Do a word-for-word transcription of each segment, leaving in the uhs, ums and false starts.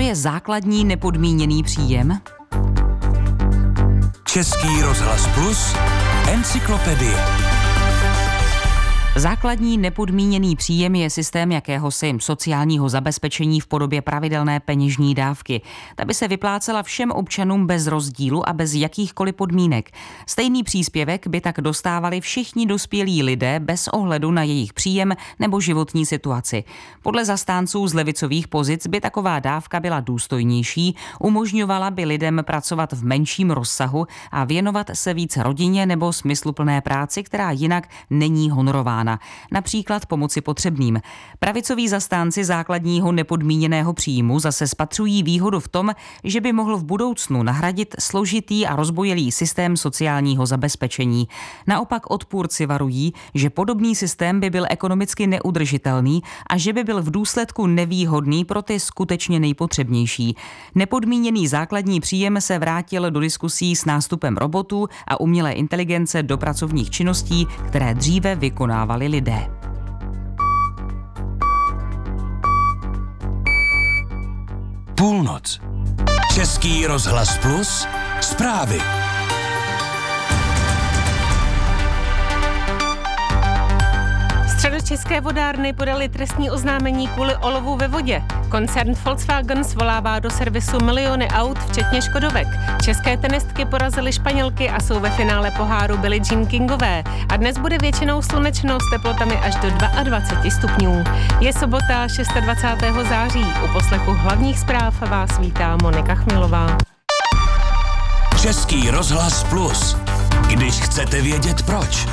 je základní nepodmíněný příjem? Český rozhlas Plus, encyklopedie. Základní nepodmíněný příjem je systém jakéhosi sociálního zabezpečení v podobě pravidelné peněžní dávky. Ta by se vyplácela všem občanům bez rozdílu a bez jakýchkoliv podmínek. Stejný příspěvek by tak dostávali všichni dospělí lidé bez ohledu na jejich příjem nebo životní situaci. Podle zastánců z levicových pozic by taková dávka byla důstojnější, umožňovala by lidem pracovat v menším rozsahu a věnovat se více rodině nebo smysluplné práci, která jinak není honorována. Například pomoci potřebným. Pravicoví zastánci základního nepodmíněného příjmu zase spatřují výhodu v tom, že by mohl v budoucnu nahradit složitý a rozbojelý systém sociálního zabezpečení. Naopak odpůrci varují, že podobný systém by byl ekonomicky neudržitelný a že by byl v důsledku nevýhodný pro ty skutečně nejpotřebnější. Nepodmíněný základní příjem se vrátil do diskusí s nástupem robotů a umělé inteligence do pracovních činností, které dříve vykonávali lidé. Půlnoc. Český rozhlas Plus, zprávy. Středočeské vodárny podali trestní oznámení kvůli olovu ve vodě. Koncern Volkswagen svolává do servisu miliony aut, včetně škodovek. České tenistky porazily Španělky a jsou ve finále poháru Billie Jean Kingové. A dnes bude většinou slunečno s teplotami až do dvacet dva stupňů. Je sobota dvacátého šestého září. U poslechu hlavních zpráv vás vítá Monika Chmilová. Český rozhlas Plus. Když chcete vědět proč.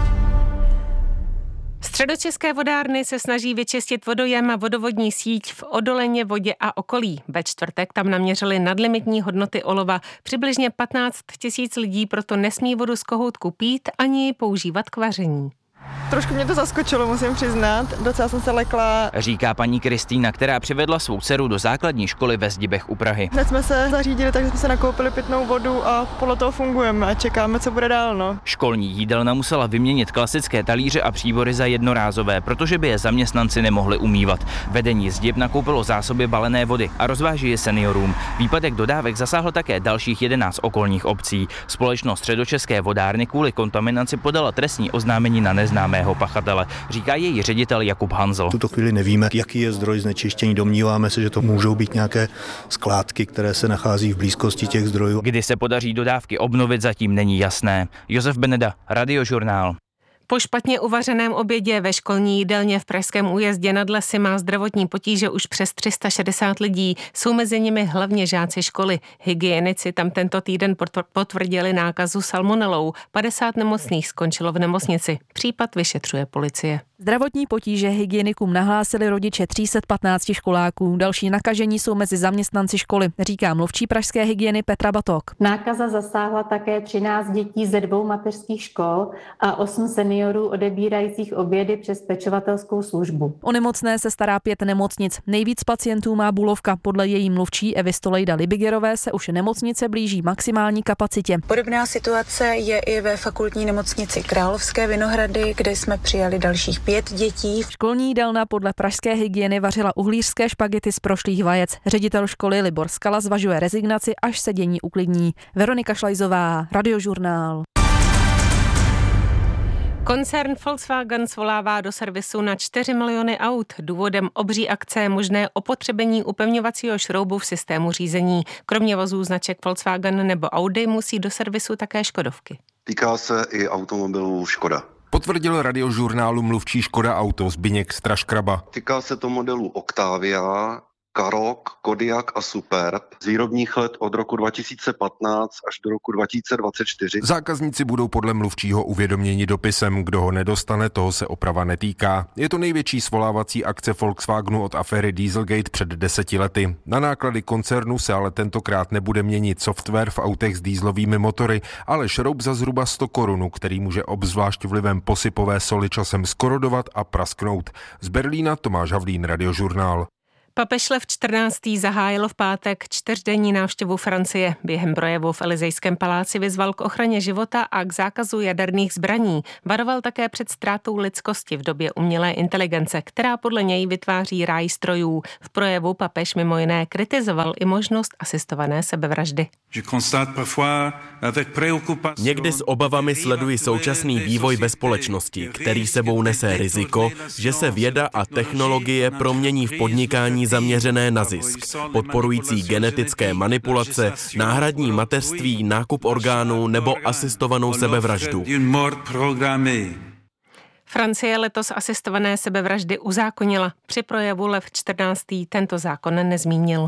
Středočeské vodárny se snaží vyčistit vodojem a vodovodní síť v Odoleně, Vodě a okolí. Ve čtvrtek tam naměřili nadlimitní hodnoty olova. Přibližně patnáct tisíc lidí proto nesmí vodu z kohoutku pít ani používat k vaření. Trošku mě to zaskočilo, musím přiznat. Docela jsem se lekla. Říká paní Kristýna, která přivedla svou dceru do základní školy ve Zdibech u Prahy. Hned jsme se zařídili, takže jsme se nakoupili pitnou vodu a podle toho fungujeme a čekáme, co bude dál. No. Školní jídelna musela vyměnit klasické talíře a příbory za jednorázové, protože by je zaměstnanci nemohli umývat. Vedení Zdib nakoupilo zásoby balené vody a rozváží je seniorům. Výpadek dodávek zasáhl také dalších jedenáct okolních obcí. Společnost Středočeské vodárny kvůli kontaminaci podala trestní oznámení na neznámého pachatele, říká její ředitel Jakub Hanzl. V tuto chvíli nevíme, jaký je zdroj znečištění. Domníváme se, že to můžou být nějaké skládky, které se nachází v blízkosti těch zdrojů. Kdy se podaří dodávky obnovit, zatím není jasné. Josef Beneda, Radiožurnál. Po špatně uvařeném obědě ve školní jídelně v Pražském Újezdě nad Lesy má zdravotní potíže už přes tři sta šedesát lidí. Jsou mezi nimi hlavně žáci školy. Hygienici tam tento týden potvrdili nákazu salmonelou. padesát nemocných skončilo v nemocnici. Případ vyšetřuje policie. Zdravotní potíže hygienikům nahlásili rodiče tří set patnácti školáků. Další nakažení jsou mezi zaměstnanci školy, říká mluvčí pražské hygieny Petra Batok. Nákaza zasáhla také třináct dětí ze dvou mateřských škol a osm seniorů odebírajících obědy přes pečovatelskou službu. O nemocné se stará pět nemocnic. Nejvíc pacientů má Bulovka. Podle její mluvčí Evy Stolejda Libigerové se už nemocnice blíží maximální kapacitě. Podobná situace je i ve fakultní nemocnici Královské Vinohrady, kde jsme přijali dalších pět dětí. Školní jídelna podle pražské hygieny vařila uhlířské špagety z prošlých vajec. Ředitel školy Libor Skala zvažuje rezignaci, až se dění uklidní. Veronika Šlajzová, Radiožurnál. Koncern Volkswagen svolává do servisu na čtyři miliony aut. Důvodem obří akce je možné opotřebení upevňovacího šroubu v systému řízení. Kromě vozů značek Volkswagen nebo Audi musí do servisu také škodovky. Týká se i automobilů Škoda. Potvrdil Radiožurnálu mluvčí Škoda Auto Zbyněk Straškraba. Týká se to modelů Octavia, Karoq, Kodiaq a Superb z výrobních let od roku dva tisíce patnáct až do roku dva tisíce dvacet čtyři. Zákazníci budou podle mluvčího uvědoměni dopisem, kdo ho nedostane, toho se oprava netýká. Je to největší svolávací akce Volkswagenu od aféry Dieselgate před deseti lety. Na náklady koncernu se ale tentokrát nebude měnit software v autech s dieselovými motory, ale šroub za zhruba sto korun, který může obzvlášť vlivem posypové soli časem skorodovat a prasknout. Z Berlína Tomáš Havlín, Radiožurnál. Papež Lev čtrnáctý zahájil v pátek čtyřdenní návštěvu Francie. Během projevu v Elysejském paláci vyzval k ochraně života a k zákazu jaderných zbraní. Varoval také před ztrátou lidskosti v době umělé inteligence, která podle něj vytváří ráj strojů. V projevu papež mimo jiné kritizoval i možnost asistované sebevraždy. Někdy s obavami sleduji současný vývoj ve společnosti, který sebou nese riziko, že se věda a technologie promění v podnikání zaměřené na zisk, podporující genetické manipulace, náhradní mateřství, nákup orgánů nebo asistovanou sebevraždu. Francie letos asistované sebevraždy uzákonila. Při projevu Lev čtrnáctý tento zákon nezmínil.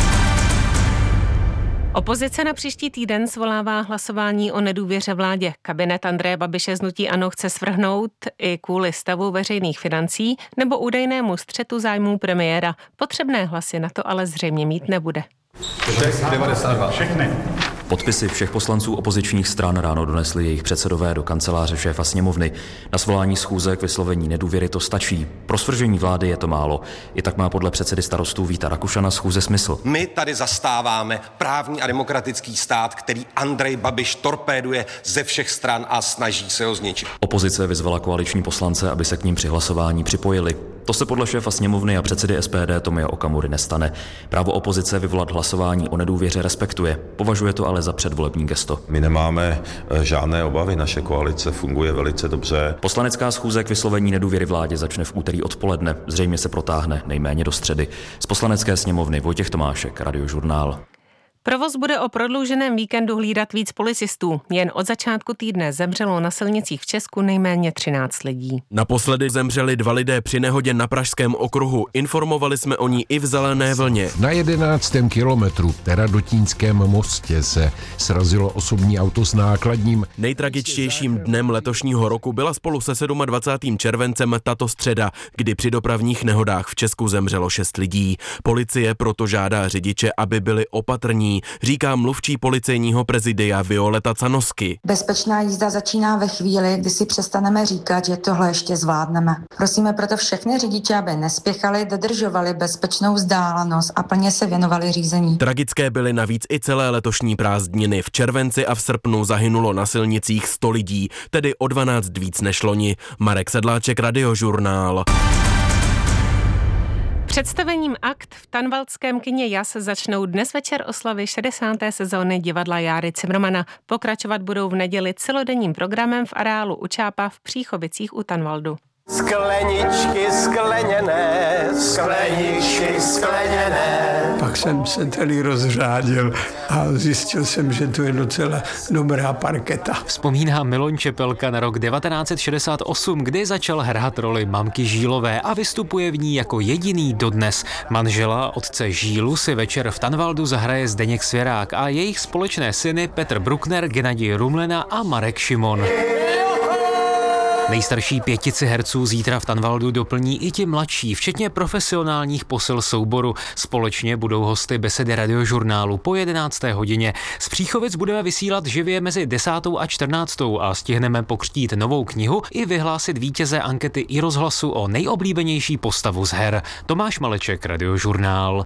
Opozice na příští týden svolává hlasování o nedůvěře vládě. Kabinet Andreje Babiše z hnutí ANO chce svrhnout i kvůli stavu veřejných financí nebo údajnému střetu zájmů premiéra. Potřebné hlasy na to ale zřejmě mít nebude. devadesát dva. Všechny. Podpisy všech poslanců opozičních stran ráno donesli jejich předsedové do kanceláře šéfa sněmovny. Na svolání schůze k vyslovení nedůvěry to stačí. Pro svržení vlády je to málo. I tak má podle předsedy Starostů Víta Rakušana schůze smysl. My tady zastáváme právní a demokratický stát, který Andrej Babiš torpéduje ze všech stran a snaží se ho zničit. Opozice vyzvala koaliční poslance, aby se k ním při hlasování připojili. To se podle šéfa sněmovny a předsedy S P D Tomia Okamury nestane. Právo opozice vyvolat hlasování o nedůvěře respektuje. Považuje to ale za předvolební gesto. My nemáme žádné obavy, naše koalice funguje velice dobře. Poslanecká schůze k vyslovení nedůvěry vládě začne v úterý odpoledne. Zřejmě se protáhne nejméně do středy. Z Poslanecké sněmovny Vojtěch Tomášek, Radiožurnál. Provoz bude o prodlouženém víkendu hlídat víc policistů. Jen od začátku týdne zemřelo na silnicích v Česku nejméně třináct lidí. Naposledy zemřeli dva lidé při nehodě na Pražském okruhu. Informovali jsme o ní i v Zelené vlně. Na jedenáctém kilometru v Teradotínském mostě se srazilo osobní auto s nákladním. Nejtragičtějším dnem letošního roku byla spolu se dvacátým sedmým červencem tato středa, kdy při dopravních nehodách v Česku zemřelo šest lidí. Policie proto žádá řidiče, aby byli opatrní, říká mluvčí policejního prezidia Violeta Canosky. Bezpečná jízda začíná ve chvíli, kdy si přestaneme říkat, že tohle ještě zvládneme. Prosíme proto všechny řidiče, aby nespěchali, dodržovali bezpečnou vzdálenost a plně se věnovali řízení. Tragické byly navíc i celé letošní prázdniny. V červenci a v srpnu zahynulo na silnicích sto lidí, tedy o dvanáct víc než loni. Marek Sedláček, Radiožurnál. Představením Akt v tanvaldském kině Jas začnou dnes večer oslavy šedesáté sezóny divadla Járy Cimrmana. Pokračovat budou v neděli celodenním programem v areálu u Čápa v Příchovicích u Tanvaldu. Skleničky skleněné, skleničky skleněné. Pak jsem se tady rozřádil a zjistil jsem, že to je docela dobrá parketa. Vzpomíná Miloň Čepelka na rok devatenáct set šedesát osm, kdy začal hrát roli mamky Žílové a vystupuje v ní jako jediný dodnes. Manžela otce Žílu si večer v Tanvaldu zahraje Zdeněk Svěrák a jejich společné syny Petr Bruckner, Gennadij Rumlena a Marek Šimon. Nejstarší pětici herců zítra v Tanvaldu doplní i ti mladší, včetně profesionálních posil souboru. Společně budou hosty besedy Radiožurnálu po jedenácté hodině. Z Příchovic budeme vysílat živě mezi desátou a čtrnáctou a stihneme pokřtít novou knihu i vyhlásit vítěze ankety i rozhlasu o nejoblíbenější postavu z her. Tomáš Maleček, Radiožurnál.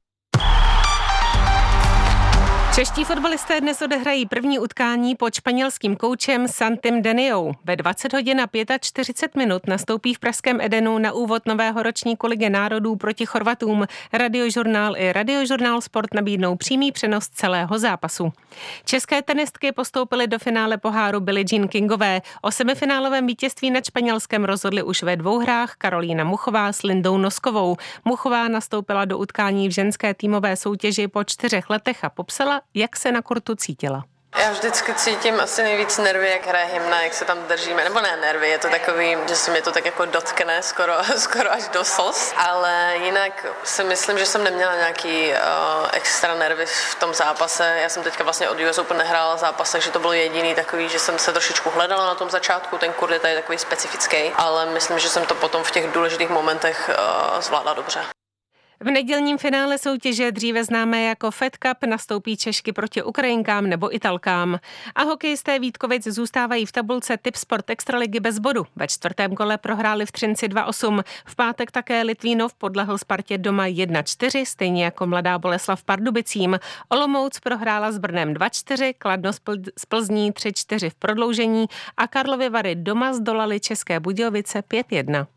Čeští fotbalisté dnes odehrají první utkání pod španělským koučem Santem Deniou. Ve dvacet hodin a čtyřicet pět minut nastoupí v pražském Edenu na úvod nového ročníku Ligy národů proti Chorvatům. Radiožurnál i Radiožurnál Sport nabídnou přímý přenos celého zápasu. České tenistky postoupily do finále poháru Billie Jean Kingové. O semifinálovém vítězství nad Španělskem rozhodli už ve dvou hrách Karolína Muchová s Lindou Noskovou. Muchová nastoupila do utkání v ženské týmové soutěži po čtyřech letech a popsala, jak se na kurtu cítila. Já vždycky cítím asi nejvíc nervy, jak hraje hymna, jak se tam držíme, nebo ne nervy, je to takový, že se mě to tak jako dotkne skoro, skoro až do slz, ale jinak si myslím, že jsem neměla nějaký uh, extra nervy v tom zápase. Já jsem teďka vlastně od U S Open nehrála zápas, takže to bylo jediný takový, že jsem se trošičku hledala na tom začátku, ten kurd je tady takový specifický, ale myslím, že jsem to potom v těch důležitých momentech uh, zvládla dobře. V nedělním finále soutěže, dříve známé jako Fed Cup, nastoupí Češky proti Ukrajinkám nebo Italkám. A hokejisté Vítkovic zůstávají v tabulce Tipsport Extraligy bez bodu. Ve čtvrtém kole prohráli v Třinci dva osm. V pátek také Litvínov podlehl Spartě doma jedna čtyři, stejně jako Mladá Boleslav Pardubicím. Olomouc prohrála s Brnem dva čtyři, Kladno z Plzní tři čtyři v prodloužení a Karlovy Vary doma zdolali České Budějovice pět jedna.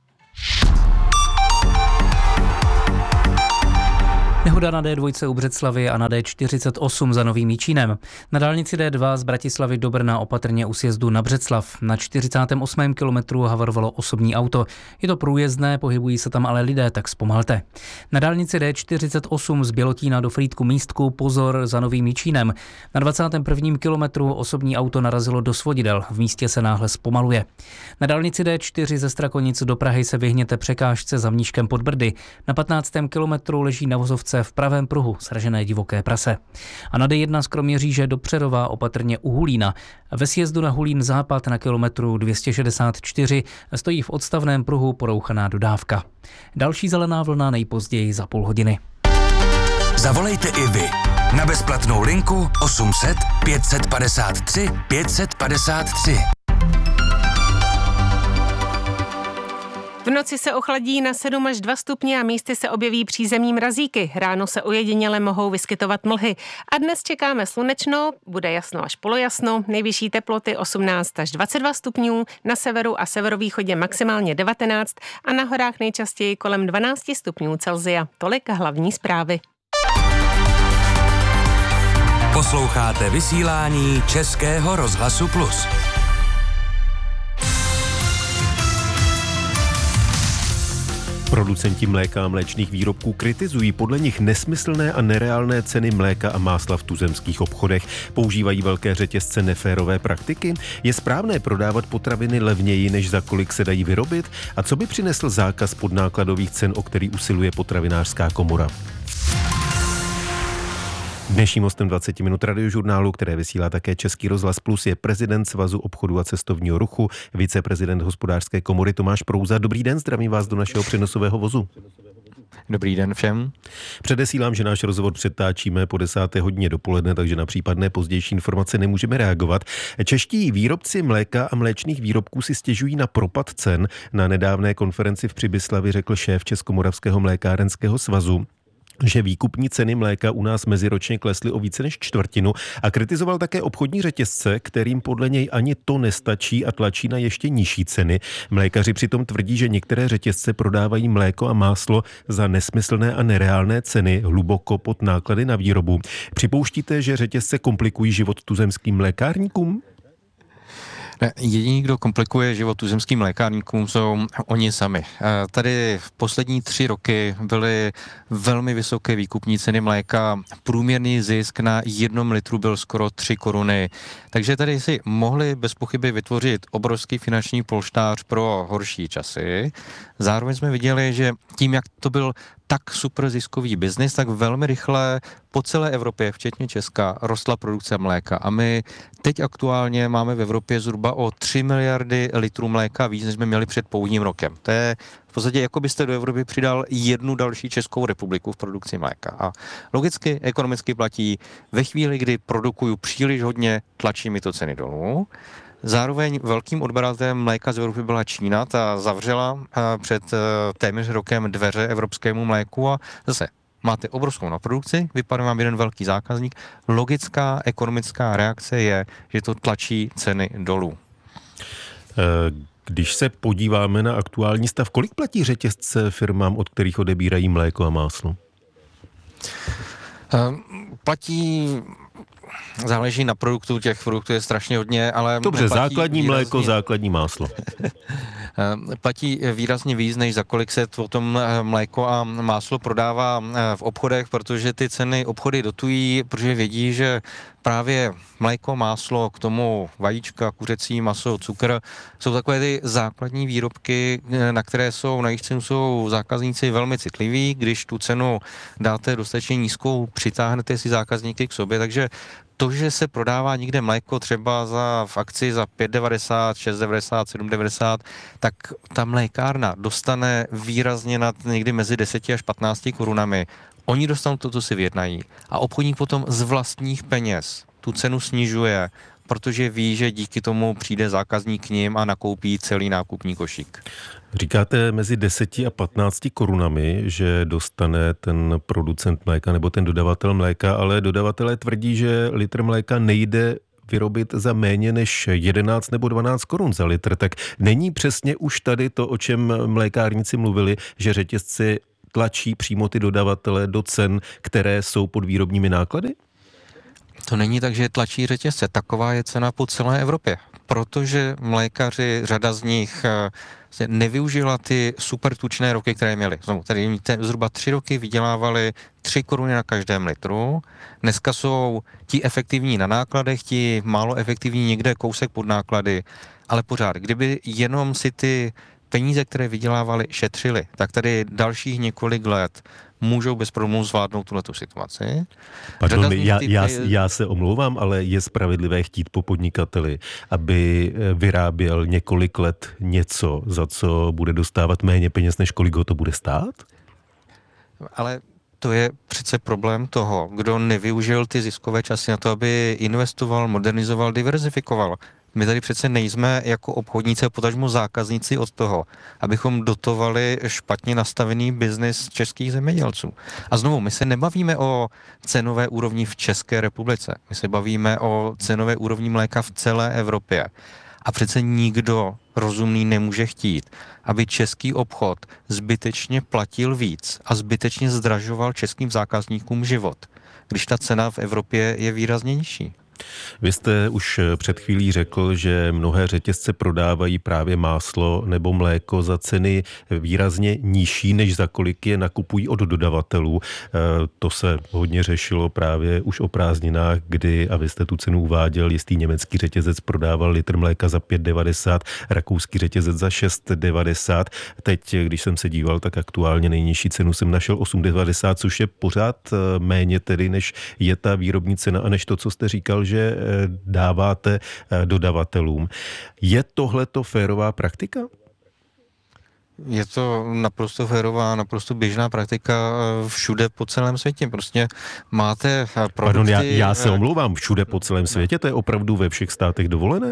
Nehoda na D dva u Břeclavi a na D čtyřicet osm za Novým Jičínem. Na dálnici D dva z Bratislavy do Brna opatrně u sjezdu na Břeclav. Na čtyřicátém osmém kilometru havarovalo osobní auto. Je to průjezdné, pohybují se tam ale lidé, tak zpomalte. Na dálnici D čtyřicet osm z Bělotína do Frýdku Místku pozor za Novým Jičínem. Na dvacátém prvním kilometru osobní auto narazilo do svodidel. V místě se náhle zpomaluje. Na dálnici D čtyři ze Strakonic do Prahy se vyhněte překážce za Mníškem pod Brdy. Na patnáctém kilometru leží na vozovce v pravém pruhu sražené divoké prase. A na D jedna z Kroměříže do Přerova opatrně u Hulína. Ve sjezdu na Hulín západ na kilometru dvě stě šedesát čtyři stojí v odstavném pruhu porouchaná dodávka. Další zelená vlna nejpozději za půl hodiny. Zavolejte i vy na bezplatnou linku osm set pět set padesát tři pět set padesát tři. V noci se ochladí na sedm až dva stupně a místy se objeví přízemní mrazíky. Ráno se ojediněle mohou vyskytovat mlhy. A dnes čekáme slunečno, bude jasno až polojasno, nejvyšší teploty osmnáct až dvacet dva stupňů, na severu a severovýchodě maximálně devatenáct a na horách nejčastěji kolem dvanáct stupňů Celsia. Tolik hlavní zprávy. Posloucháte vysílání Českého rozhlasu Plus. Producenti mléka a mléčných výrobků kritizují podle nich nesmyslné a nereálné ceny mléka a másla v tuzemských obchodech. Používají velké řetězce neférové praktiky? Je správné prodávat potraviny levněji, než za kolik se dají vyrobit? A co by přinesl zákaz podnákladových cen, o který usiluje potravinářská komora? Dnešním hostem dvacet minut radiožurnálu, které vysílá také Český rozhlas Plus, je prezident Svazu obchodu a cestovního ruchu, viceprezident Hospodářské komory Tomáš Prouza. Dobrý den, zdravím vás do našeho přenosového vozu. Dobrý den všem. Předesílám, že náš rozhovor přetáčíme po desáté hodině dopoledne, takže na případné pozdější informace nemůžeme reagovat. Čeští výrobci mléka a mléčných výrobků si stěžují na propad cen. Na nedávné konferenci v Přibyslavi řekl šéf Českomoravského mlékárenského svazu, že výkupní ceny mléka u nás meziročně klesly o více než čtvrtinu a kritizoval také obchodní řetězce, kterým podle něj ani to nestačí a tlačí na ještě nižší ceny. Mlékaři přitom tvrdí, že některé řetězce prodávají mléko a máslo za nesmyslné a nereálné ceny hluboko pod náklady na výrobu. Připouštíte, že řetězce komplikují život tuzemským mlékárníkům? Jediný, kdo komplikuje život tuzemským lékárníkům, jsou oni sami. Tady v poslední tři roky byly velmi vysoké výkupní ceny mléka. Průměrný zisk na jednom litru byl skoro tři koruny. Takže tady si mohli bez pochyby vytvořit obrovský finanční polštář pro horší časy. Zároveň jsme viděli, že tím, jak to byl tak super ziskový biznis, tak velmi rychle po celé Evropě, včetně Česka, rostla produkce mléka. A my teď aktuálně máme v Evropě zhruba o tři miliardy litrů mléka víc, než jsme měli před pouhým rokem. To je v podstatě, jako byste do Evropy přidal jednu další Českou republiku v produkci mléka. A logicky, ekonomicky platí, ve chvíli, kdy produkuju příliš hodně, tlačí mi to ceny dolů. Zároveň velkým odběratelem mléka z Evropy byla Čína, ta zavřela před téměř rokem dveře evropskému mléku a zase máte obrovskou nadprodukci, vypadá vám jeden velký zákazník. Logická ekonomická reakce je, že to tlačí ceny dolů. Když se podíváme na aktuální stav, kolik platí řetězce firmám, od kterých odebírají mléko a máslo? Platí... Záleží na produktu, těch produktů je strašně hodně, ale... Dobře, základní výrazně, mléko, základní máslo. Platí výrazně víc, než za kolik se potom mléko a máslo prodává v obchodech, protože ty ceny obchody dotují, protože vědí, že právě mléko, máslo, k tomu vajíčka, kuřecí maso, cukr, jsou takové ty základní výrobky, na které jsou, na jejich cenu jsou zákazníci velmi citliví. Když tu cenu dáte dostatečně nízkou, přitáhnete si zákazníky k sobě, takže To, že se prodává někde mléko třeba za, v akci za pět devadesát, šest devadesát, sedm devadesát, tak ta mlékárna dostane výrazně nad někdy mezi deseti až patnácti korunami. Oni dostanou to, co si vyjednají. A obchodník potom z vlastních peněz tu cenu snižuje, protože ví, že díky tomu přijde zákazník k nim a nakoupí celý nákupní košík. Říkáte mezi deseti a patnácti korunami, že dostane ten producent mléka nebo ten dodavatel mléka, ale dodavatelé tvrdí, že litr mléka nejde vyrobit za méně než jedenáct nebo dvanáct korun za litr. Tak není přesně už tady to, o čem mlékárníci mluvili, že řetězci tlačí přímo ty dodavatele do cen, které jsou pod výrobními náklady? To není tak, že tlačí řetězce. Taková je cena po celé Evropě. Protože mlékaři, řada z nich nevyužila ty super tučné roky, které měli. Znovu, tady zhruba tři roky vydělávali tři koruny na každém litru. Dneska jsou ti efektivní na nákladech, ti málo efektivní někde kousek pod náklady. Ale pořád, kdyby jenom si ty peníze, které vydělávali, šetřili, tak tady dalších několik let můžou bez problémů zvládnout tuhletu situaci. Pardon, já, já, já se omlouvám, ale je spravedlivé chtít po podnikateli, aby vyráběl několik let něco, za co bude dostávat méně peněz, než kolik ho to bude stát? Ale to je přece problém toho, kdo nevyužil ty ziskové časy na to, aby investoval, modernizoval, diverzifikoval. My tady přece nejsme jako obchodníci a potažmo zákazníci od toho, abychom dotovali špatně nastavený biznis českých zemědělců. A znovu, my se nebavíme o cenové úrovni v České republice. My se bavíme o cenové úrovni mléka v celé Evropě. A přece nikdo rozumný nemůže chtít, aby český obchod zbytečně platil víc a zbytečně zdražoval českým zákazníkům život, když ta cena v Evropě je výrazně nižší. Vy jste už před chvílí řekl, že mnohé řetězce prodávají právě máslo nebo mléko za ceny výrazně nižší, než za kolik je nakupují od dodavatelů. To se hodně řešilo právě už o prázdninách, kdy, a vy jste tu cenu uváděl, jistý německý řetězec prodával litr mléka za pět devadesát, rakouský řetězec za šest devadesát. Teď, když jsem se díval, tak aktuálně nejnižší cenu jsem našel osm devadesát, což je pořád méně tedy, než je ta výrobní cena a než to, co jste říkal, že dáváte dodavatelům. Je tohleto férová praktika? Je to naprosto férová, naprosto běžná praktika všude po celém světě. Prostě máte produkty... Pardon, já, já se omlouvám, všude po celém světě? To je opravdu ve všech státech dovolené?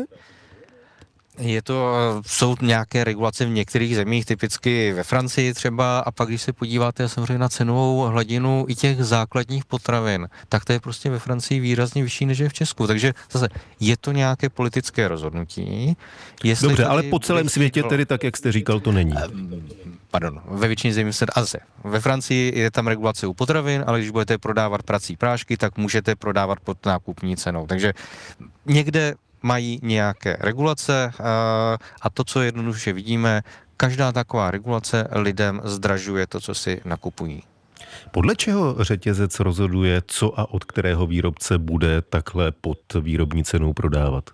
Je to, jsou nějaké regulace v některých zemích, typicky ve Francii třeba, a pak když se podíváte samozřejmě na cenovou hladinu i těch základních potravin, tak to je prostě ve Francii výrazně vyšší, než je v Česku. Takže zase je to nějaké politické rozhodnutí. Jestli Dobře, ale po celém světě tedy, tak jak jste říkal, to není. Pardon, ve většině zemí se... A zase, ve Francii je tam regulace u potravin, ale když budete prodávat prací prášky, tak můžete prodávat pod nákupní cenou. Takže někde mají nějaké regulace a to, co jednoduše vidíme, každá taková regulace lidem zdražuje to, co si nakupují. Podle čeho řetězec rozhoduje, co a od kterého výrobce bude takhle pod výrobní cenou prodávat?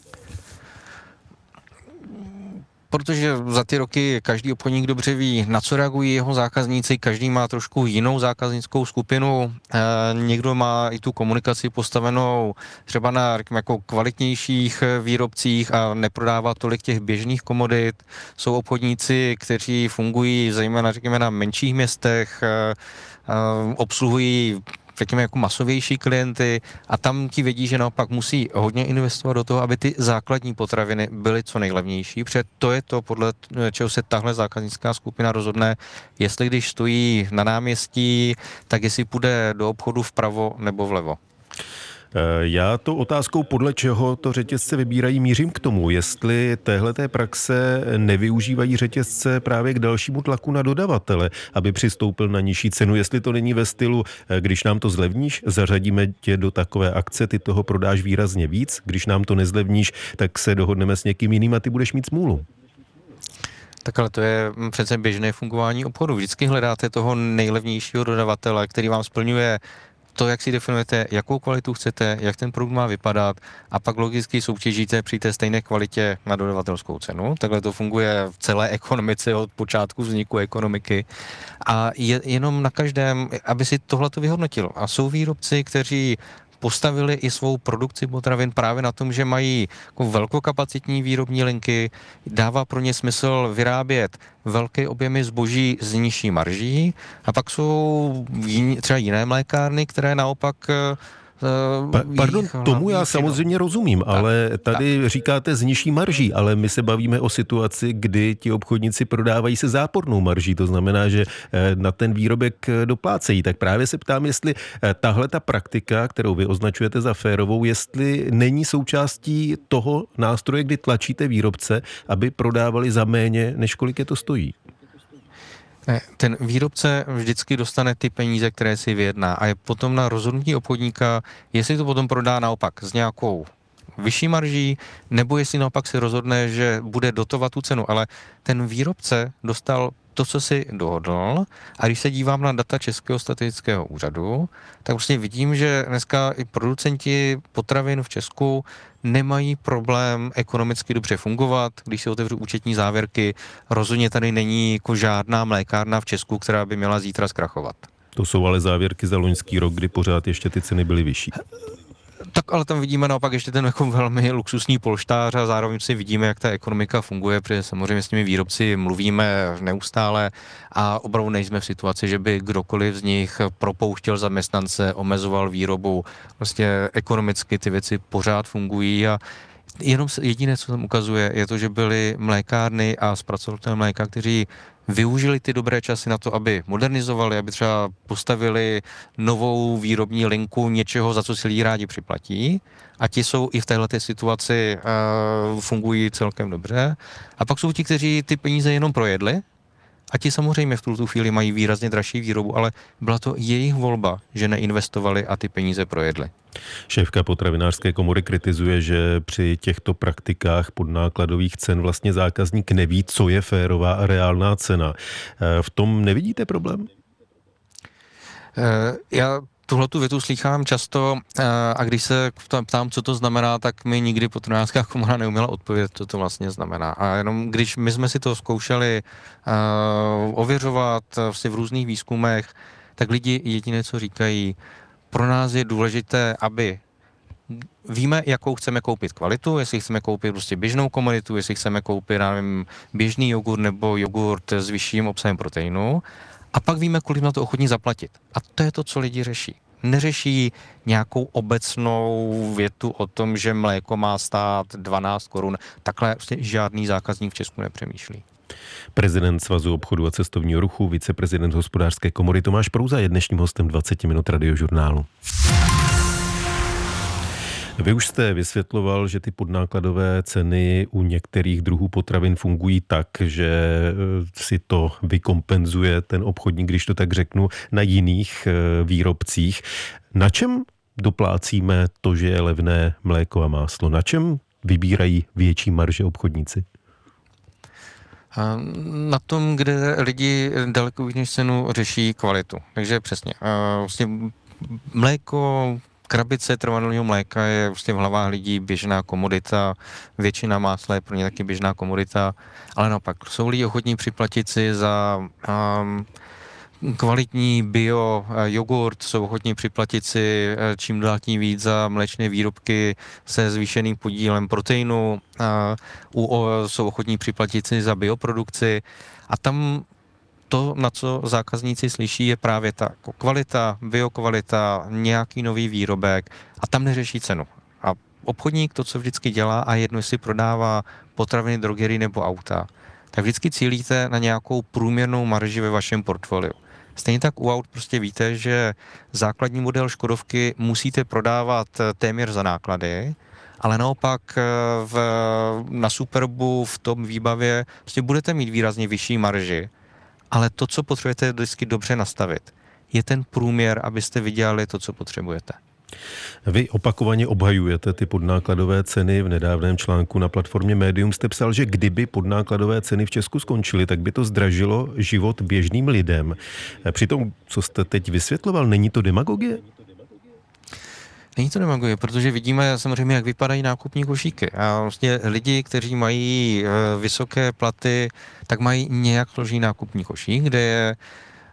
Protože za ty roky každý obchodník dobře ví, na co reagují jeho zákazníci, každý má trošku jinou zákaznickou skupinu, e, někdo má i tu komunikaci postavenou třeba na jako kvalitnějších výrobcích a neprodává tolik těch běžných komodit. Jsou obchodníci, kteří fungují zejména řekněme na menších městech, e, e, obsluhují řekněme jako masovější klienty a tam ti vědí, že naopak musí hodně investovat do toho, aby ty základní potraviny byly co nejlevnější, protože to je to, podle čeho se tahle zákaznická skupina rozhodne, jestli když stojí na náměstí, tak jestli půjde do obchodu vpravo nebo vlevo. Já tou otázkou, podle čeho to řetězce vybírají, mířím k tomu, jestli téhleté praxe nevyužívají řetězce právě k dalšímu tlaku na dodavatele, aby přistoupil na nižší cenu, jestli to není ve stylu, když nám to zlevníš, zařadíme tě do takové akce, ty toho prodáš výrazně víc, když nám to nezlevníš, tak se dohodneme s někým jiným a ty budeš mít smůlu. Tak ale to je přece běžné fungování obchodu. Vždycky hledáte toho nejlevnějšího dodavatele, který vám splňuje to, jak si definujete, jakou kvalitu chcete, jak ten produkt má vypadat a pak logicky soutěžíte při té stejné kvalitě na dodavatelskou cenu. Takhle to funguje v celé ekonomice od počátku vzniku ekonomiky a je jenom na každém, aby si tohleto vyhodnotil. A jsou výrobci, kteří postavili i svou produkci potravin právě na tom, že mají jako velkokapacitní výrobní linky, dává pro ně smysl vyrábět velké objemy zboží s nižší marží, a pak jsou jiný, třeba jiné mlékárny, které naopak Pa, pardon, tomu já samozřejmě rozumím, ale tady říkáte s nižší marží, ale my se bavíme o situaci, kdy ti obchodníci prodávají se zápornou marží, to znamená, že na ten výrobek doplácejí. Tak právě se ptám, jestli tahle ta praktika, kterou vy označujete za férovou, jestli není součástí toho nástroje, kdy tlačíte výrobce, aby prodávali za méně, než kolik je to stojí. Ne, ten výrobce vždycky dostane ty peníze, které si vyjedná, a je potom na rozhodnutí obchodníka, jestli to potom prodá naopak s nějakou vyšší marží, nebo jestli naopak si rozhodne, že bude dotovat tu cenu. Ale ten výrobce dostal to, co si dohodl, a když se dívám na data Českého statistického úřadu, tak vlastně vidím, že dneska i producenti potravin v Česku nemají problém ekonomicky dobře fungovat. Když si otevřu účetní závěrky, rozhodně tady není jako žádná mlékárna v Česku, která by měla zítra zkrachovat. To jsou ale závěrky za loňský rok, kdy pořád ještě ty ceny byly vyšší. Tak ale tam vidíme naopak ještě ten jako velmi luxusní polštář, a zároveň si vidíme, jak ta ekonomika funguje, protože samozřejmě s těmi výrobci mluvíme neustále a opravdu nejsme v situaci, že by kdokoliv z nich propouštěl zaměstnance, omezoval výrobu. Prostě ekonomicky ty věci pořád fungují, a jenom jediné, co tam ukazuje, je to, že byly mlékárny a zpracovatelé mléka, kteří využili ty dobré časy na to, aby modernizovali, aby třeba postavili novou výrobní linku něčeho, za co si lidi rádi připlatí, a ti jsou i v téhleté situaci uh, fungují celkem dobře. A pak jsou ti, kteří ty peníze jenom projedli, a ti samozřejmě v tuto chvíli mají výrazně dražší výrobu, ale byla to jejich volba, že neinvestovali a ty peníze projedli. Šéfka potravinářské komory kritizuje, že při těchto praktikách podnákladových cen vlastně zákazník neví, co je férová a reálná cena. V tom nevidíte problém? Já tuhle tu větu slýchám často, a když se ptám, co to znamená, tak mi nikdy potravinářská komora neuměla odpovědět, co to vlastně znamená. A jenom když my jsme si to zkoušeli ověřovat vlastně v různých výzkumech, tak lidi jediné, co říkají, pro nás je důležité, aby víme, jakou chceme koupit kvalitu, jestli chceme koupit prostě běžnou komoditu, jestli chceme koupit, nevím, běžný jogurt nebo jogurt s vyšším obsahem proteinu, a pak víme, kolik na to ochotní zaplatit. A to je to, co lidi řeší. Neřeší nějakou obecnou větu o tom, že mléko má stát dvanáct korun. Takhle prostě žádný zákazník v Česku nepřemýšlí. Prezident Svazu obchodu a cestovního ruchu, viceprezident Hospodářské komory Tomáš Prouza je dnešním hostem dvacet minut Radiožurnálu. Vy už jste vysvětloval, že ty podnákladové ceny u některých druhů potravin fungují tak, že si to vykompenzuje ten obchodník, když to tak řeknu, na jiných výrobcích. Na čem doplácíme to, že je levné mléko a máslo? Na čem vybírají větší marže obchodníci? Na tom, kde lidi daleko víc než cenu řeší kvalitu. Takže přesně. Vlastně mléko, krabice trvanlivého mléka je vlastně v hlavách lidí běžná komodita, většina másla je pro ně taky běžná komodita, ale naopak jsou lidi ochotní připlatit si za um, kvalitní bio jogurt, jsou ochotní připlatit si čím dál tím víc za mléčné výrobky se zvýšeným podílem proteinu, uh, u, jsou ochotní připlatit si za bioprodukci, a tam to, na co zákazníci slyší, je právě ta kvalita, biokvalita, nějaký nový výrobek, a tam neřeší cenu. A obchodník to, co vždycky dělá, a jedno, jestli prodává potraviny, drogery nebo auta, tak vždycky cílíte na nějakou průměrnou marži ve vašem portfoliu. Stejně tak u aut prostě víte, že základní model Škodovky musíte prodávat téměř za náklady, ale naopak v, na Superbu v tom výbavě prostě budete mít výrazně vyšší marži, ale to, co potřebujete vždycky dobře nastavit, je ten průměr, abyste vydělali to, co potřebujete. Vy opakovaně obhajujete ty podnákladové ceny. V nedávném článku na platformě Medium jste psal, že kdyby podnákladové ceny v Česku skončily, tak by to zdražilo život běžným lidem. Přitom, co jste teď vysvětloval, není to demagogie? Není to demagogie, protože vidíme samozřejmě, jak vypadají nákupní košíky. A vlastně lidi, kteří mají vysoké platy, tak mají nějak složitý nákupní košík, kde je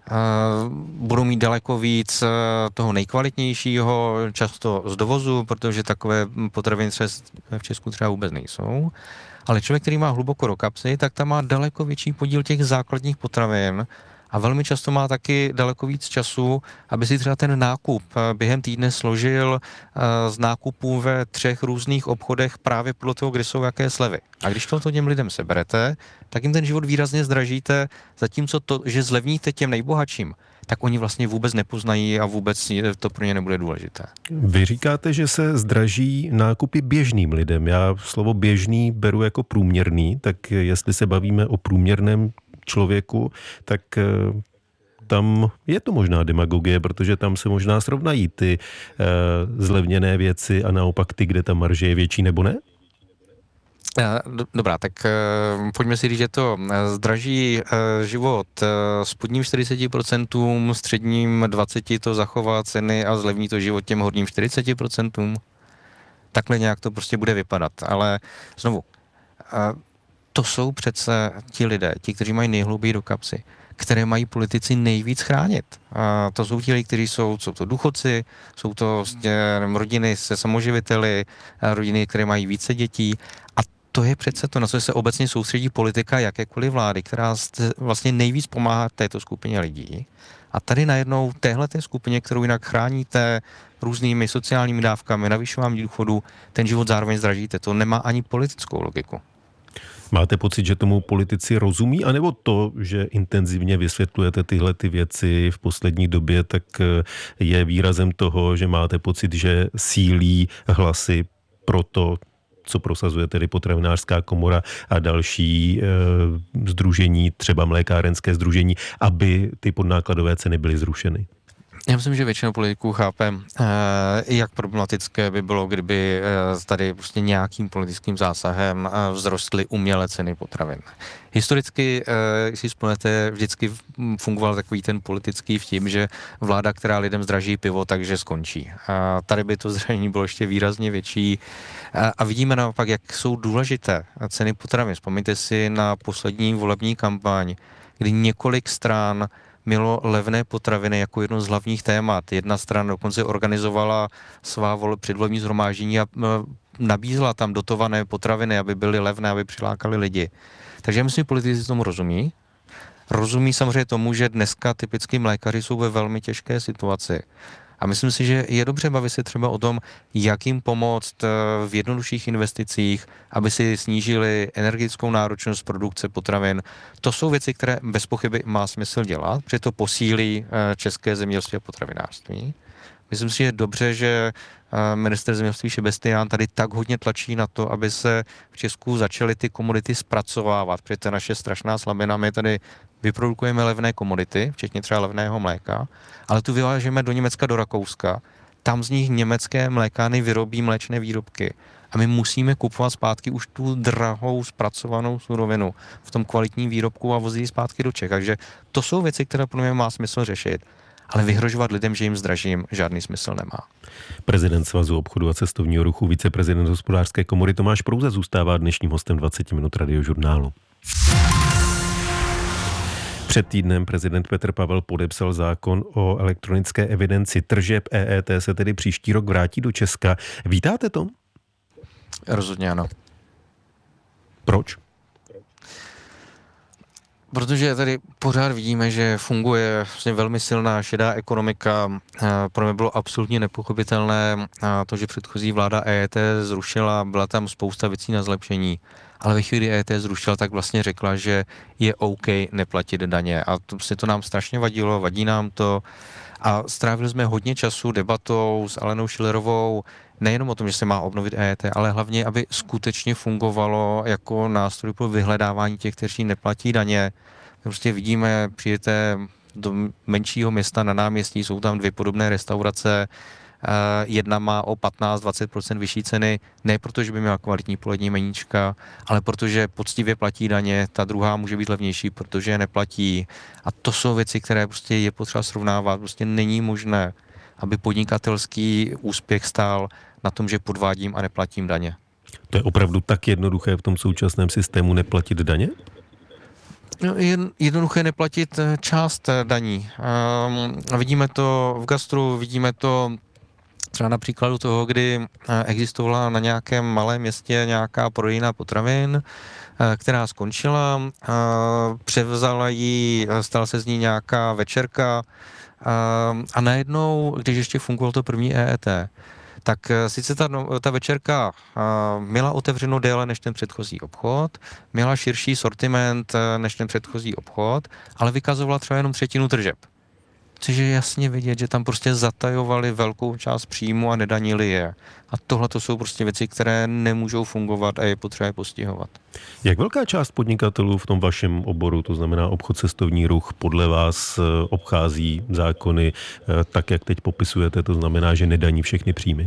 budou mít daleko víc toho nejkvalitnějšího, často z dovozu, protože takové potraviny v Česku třeba vůbec nejsou. Ale člověk, který má hluboko do kapsy, tak tam má daleko větší podíl těch základních potravin a velmi často má taky daleko víc času, aby si třeba ten nákup během týdne složil z nákupů ve třech různých obchodech právě podle toho, kde jsou jaké slevy. A když to těm lidem seberete, tak jim ten život výrazně zdražíte, zatímco to, že zlevníte těm nejbohatším, tak oni vlastně vůbec nepoznají a vůbec to pro ně nebude důležité. Vy říkáte, že se zdraží nákupy běžným lidem. Já slovo běžný beru jako průměrný, tak jestli se bavíme o průměrném člověku, tak tam je to možná demagogie, protože tam se možná srovnají ty uh, zlevněné věci a naopak ty, kde ta marže je větší, nebo ne? Dobrá, tak pojďme si říct, že to zdraží život spodním čtyřicet procent, středním dvacet procent to zachová ceny a zlevní to život těm horním čtyřicet procent. Takhle nějak to prostě bude vypadat. Ale znovu, to jsou přece ti lidé, ti, kteří mají nejhlouběji do kapsy, které mají politici nejvíc chránit. A to jsou ti lidi, kteří jsou, jsou to důchodci, jsou to vlastně rodiny se samoživiteli, rodiny, které mají více dětí. A to je přece to, na co se obecně soustředí politika jakékoliv vlády, která vlastně nejvíc pomáhá této skupině lidí. A tady najednou téhleté skupině, kterou jinak chráníte různými sociálními dávkami, navyšováním důchodu, ten život zároveň zdražíte. To nemá ani politickou logiku. Máte pocit, že tomu politici rozumí, anebo to, že intenzivně vysvětlujete tyhle ty věci v poslední době, tak je výrazem toho, že máte pocit, že sílí hlasy pro to, co prosazuje tedy Potravinářská komora a další e, sdružení, třeba mlékárenské sdružení, aby ty podnákladové ceny byly zrušeny? Já myslím, že většina politiků chápe, jak problematické by bylo, kdyby tady prostě nějakým politickým zásahem vzrostly umělé ceny potravin. Historicky, si vzpomínáte, vždycky fungoval takový ten politický vtip, že vláda, která lidem zdraží pivo, takže skončí. A tady by to zdražení bylo ještě výrazně větší. A vidíme naopak, jak jsou důležité ceny potravin. Vzpomeňte si na poslední volební kampaň, kdy několik stran mělo levné potraviny jako jedno z hlavních témat. Jedna strana dokonce organizovala svá předvolební shromáždění a nabízela tam dotované potraviny, aby byly levné, aby přilákali lidi. Takže já myslím, že politici tomu rozumí. Rozumí samozřejmě tomu, že dneska typicky mlékaři jsou ve velmi těžké situaci. A myslím si, že je dobře bavit se třeba o tom, jak jim pomoct v jednodušších investicích, aby si snížili energetickou náročnost produkce potravin. To jsou věci, které bez pochyby má smysl dělat, protože to posílí české zemědělství a potravinářství. Myslím si, že je dobře, že ministr zemědělství Šebestián tady tak hodně tlačí na to, aby se v Česku začaly ty komodity zpracovávat, protože to je naše strašná slabina. My tady vyprodukujeme levné komodity, včetně třeba levného mléka, ale tu vyvážeme do Německa, do Rakouska. Tam z nich německé mlékárny vyrobí mléčné výrobky. A my musíme kupovat zpátky už tu drahou zpracovanou surovinu v tom kvalitním výrobku a vozit zpátky do Čech. Takže to jsou věci, které pro mě má smysl řešit. Ale vyhrožovat lidem, že jim zdražím, žádný smysl nemá. Prezident Svazu obchodu a cestovního ruchu, viceprezident Hospodářské komory Tomáš Prouza zůstává dnešním hostem dvacet minut Radiožurnálu. Před týdnem prezident Petr Pavel podepsal zákon o elektronické evidenci tržeb. E E T se tedy příští rok vrátí do Česka. Vítáte to? Rozhodně ano. Proč? Protože tady pořád vidíme, že funguje vlastně velmi silná šedá ekonomika. Pro mě bylo absolutně nepochopitelné to, že předchozí vláda E E T zrušila, byla tam spousta věcí na zlepšení. Ale ve chvíli E E T zrušila, tak vlastně řekla, že je OK neplatit daně. A to, si to nám strašně vadilo, vadí nám to. A strávili jsme hodně času debatou s Alenou Schillerovou, nejenom o tom, že se má obnovit E E T, ale hlavně, aby skutečně fungovalo jako nástroj pro vyhledávání těch, kteří neplatí daně. Prostě vidíme, přijete do menšího města na náměstí, jsou tam dvě podobné restaurace, jedna má o patnáct až dvacet procent vyšší ceny, ne protože by měla kvalitní polední meníčka, ale protože poctivě platí daně, ta druhá může být levnější, protože je neplatí. A to jsou věci, které prostě je potřeba srovnávat. Prostě není možné, aby podnikatelský úspěch stál na tom, že podvádím a neplatím daně. To je opravdu tak jednoduché v tom současném systému neplatit daně? No, je jednoduché neplatit část daní. Um, vidíme to v gastru, vidíme to třeba na příkladu toho, kdy existovala na nějakém malém městě nějaká prodejna potravin, která skončila, převzala ji, stala se z ní nějaká večerka a najednou, když ještě fungovalo to první E E T, tak sice ta, ta večerka měla otevřeno déle než ten předchozí obchod, měla širší sortiment než ten předchozí obchod, ale vykazovala třeba jenom třetinu tržeb. Což je jasně vidět, že tam prostě zatajovali velkou část příjmu a nedanili je. A tohle to jsou prostě věci, které nemůžou fungovat a je potřeba je postihovat. Jak velká část podnikatelů v tom vašem oboru, to znamená obchod, cestovní ruch, podle vás obchází zákony tak, jak teď popisujete, to znamená, že nedaní všechny příjmy?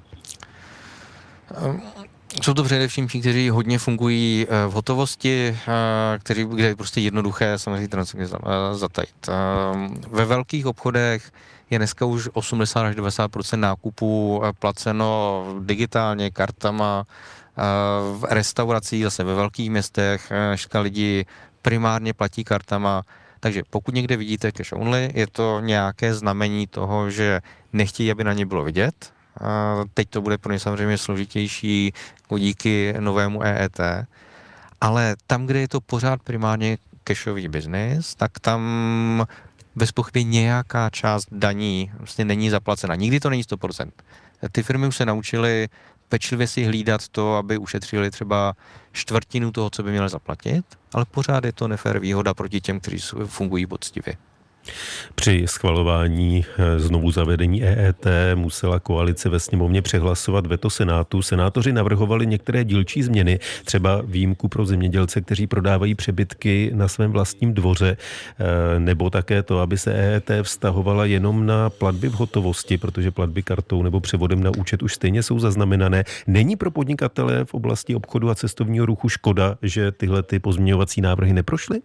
Jsou to především ti, kteří hodně fungují v hotovosti, kteří, kde je prostě jednoduché samozřejmě transakce zatajit. Ve velkých obchodech je dneska už osmdesát až devadesát procent nákupů placeno digitálně, kartama, v restauracích, zase ve velkých městech, dneska lidi primárně platí kartama. Takže pokud někde vidíte cash only, je to nějaké znamení toho, že nechtějí, aby na ně bylo vidět. Teď to bude pro ně samozřejmě složitější díky novému E E T, ale tam, kde je to pořád primárně cashový biznis, tak tam bez pochyby nějaká část daní vlastně není zaplacena. Nikdy to není sto procent. Ty firmy už se naučily pečlivě si hlídat to, aby ušetřili třeba čtvrtinu toho, co by měli zaplatit, ale pořád je to nefér výhoda proti těm, kteří fungují poctivě. Při schvalování znovu zavedení E E T musela koalice ve sněmovně přehlasovat veto Senátu. Senátoři navrhovali některé dílčí změny, třeba výjimku pro zemědělce, kteří prodávají přebytky na svém vlastním dvoře, nebo také to, aby se E E T vztahovala jenom na platby v hotovosti, protože platby kartou nebo převodem na účet už stejně jsou zaznamenané. Není pro podnikatele v oblasti obchodu a cestovního ruchu škoda, že tyhle ty pozměňovací návrhy neprošly?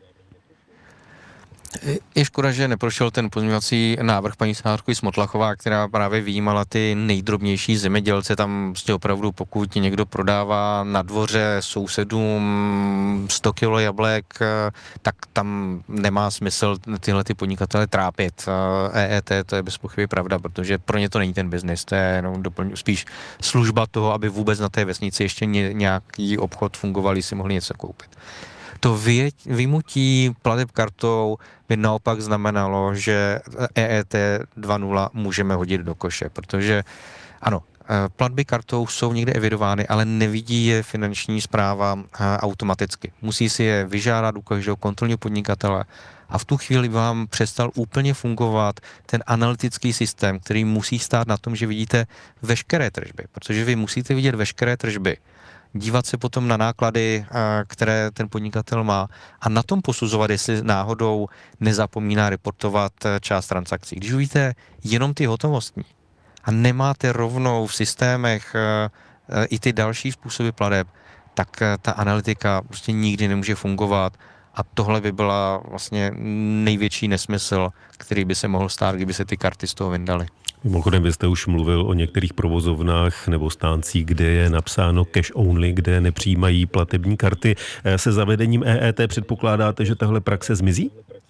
Je škoda, že neprošel ten pozměňovací návrh paní senátorky Smotlachová, která právě vyjímala ty nejdrobnější zemědělce. Tam prostě opravdu, pokud někdo prodává na dvoře sousedům sto kilo jablek, tak tam nemá smysl tyhle ty podnikatele trápit. E E T to je bez pochyby pravda, protože pro ně to není ten biznis, to je jenom doplň, spíš služba toho, aby vůbec na té vesnici ještě nějaký obchod fungoval, si mohli něco koupit. To vyjmutí plateb kartou by naopak znamenalo, že E E T dva nula můžeme hodit do koše, protože ano, platby kartou jsou někde evidovány, ale nevidí je finanční správa automaticky. Musí si je vyžádat u každého kontrolního podnikatele a v tu chvíli vám přestal úplně fungovat ten analytický systém, který musí stát na tom, že vidíte veškeré tržby, protože vy musíte vidět veškeré tržby, dívat se potom na náklady, které ten podnikatel má a na tom posuzovat, jestli náhodou nezapomíná reportovat část transakcí. Když uvidíte jenom ty hotovostní a nemáte rovnou v systémech i ty další způsoby plateb, tak ta analytika prostě nikdy nemůže fungovat a tohle by byla vlastně největší nesmysl, který by se mohl stát, kdyby se ty karty z toho vyndaly. Mimochodem, vy jste už mluvil o některých provozovnách nebo stáncích, kde je napsáno cash only, kde nepřijímají platební karty. Se zavedením E E T předpokládáte, že tahle praxe zmizí?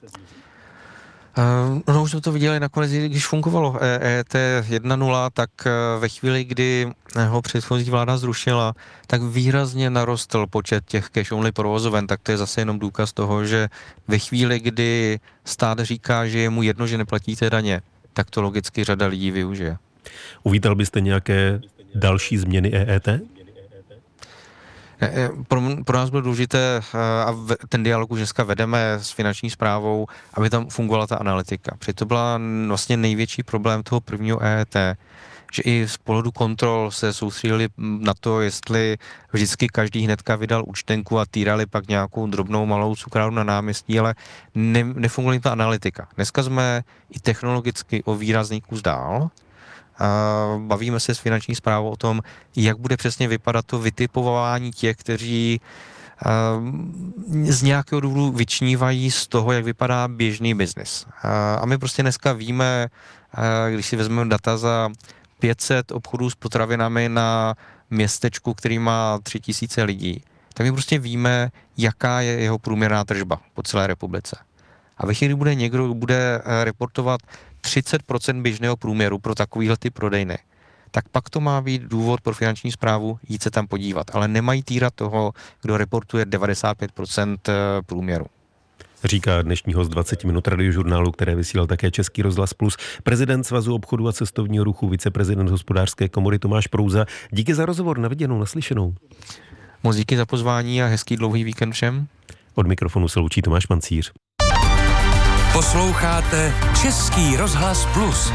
Uh, no už jsme to viděli nakonec, když fungovalo E E T jedna nula, tak ve chvíli, kdy ho předchozí vláda zrušila, tak výrazně narostl počet těch cash only provozoven, tak to je zase jenom důkaz toho, že ve chvíli, kdy stát říká, že je mu jedno, že neplatíte daně, tak to logicky řada lidí využije. Uvítal byste nějaké další změny E E T? Pro, pro nás bylo důležité, a ten dialog už dneska vedeme s finanční správou, aby tam fungovala ta analytika. Protože to byla vlastně největší problém toho prvního E E T, že i z pohledu kontrol se soustředili na to, jestli vždycky každý hnedka vydal účtenku a týrali pak nějakou drobnou malou cukrárnu na náměstí, ale ne, nefungovala ta analytika. Dneska jsme i technologicky o výrazný kus dál. Bavíme se s finanční správou o tom, jak bude přesně vypadat to vytipování těch, kteří z nějakého důvodu vyčnívají z toho, jak vypadá běžný biznis. A my prostě dneska víme, když si vezmeme data za pět set obchodů s potravinami na městečku, který má tři tisíce lidí, tak my prostě víme, jaká je jeho průměrná tržba po celé republice. A ve chvíli, kdy bude někdo bude reportovat třicet procent běžného průměru pro takovýhle ty prodejny, tak pak to má být důvod pro finanční správu jít se tam podívat. Ale nemají týrat toho, kdo reportuje devadesát pět procent průměru. Říká dnešní host dvacet minut Radiožurnálu, které vysílal také Český rozhlas Plus, prezident Svazu obchodu a cestovního ruchu, viceprezident Hospodářské komory Tomáš Prouza. Díky za rozhovor, na viděnou, naslyšenou. Moc díky za pozvání a hezký dlouhý víkend všem. Od mikrofonu se loučí Tomáš Mancíř. Posloucháte Český rozhlas Plus.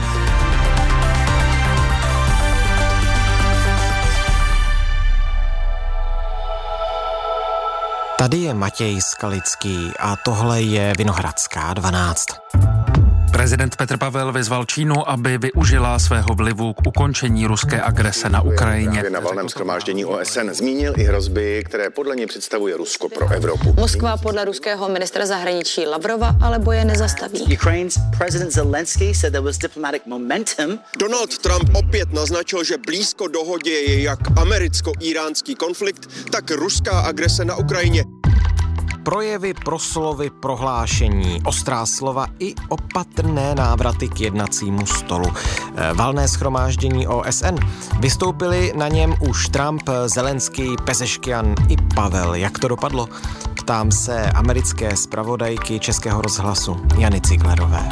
Tady je Matěj Skalický a tohle je Vinohradská dvanáct. Prezident Petr Pavel vyzval Čínu, aby využila svého vlivu k ukončení ruské agrese na Ukrajině. Na valném shromáždění O S N zmínil i hrozby, které podle něj představuje Rusko pro Evropu. Moskva podle ruského ministra zahraničí Lavrova ale boje nezastaví. Ukraine's president Zelensky said there was diplomatic momentum. Donald Trump opět naznačil, že blízko dohodě je jak americko-iránský konflikt, tak ruská agrese na Ukrajině. Projevy, proslovy, prohlášení, ostrá slova i opatrné návraty k jednacímu stolu. Valné shromáždění O S N. Vystoupili na něm už Trump, Zelenský, Pezeškian i Pavel. Jak to dopadlo? Ptám se americké zpravodajky Českého rozhlasu Jany Ciglerové.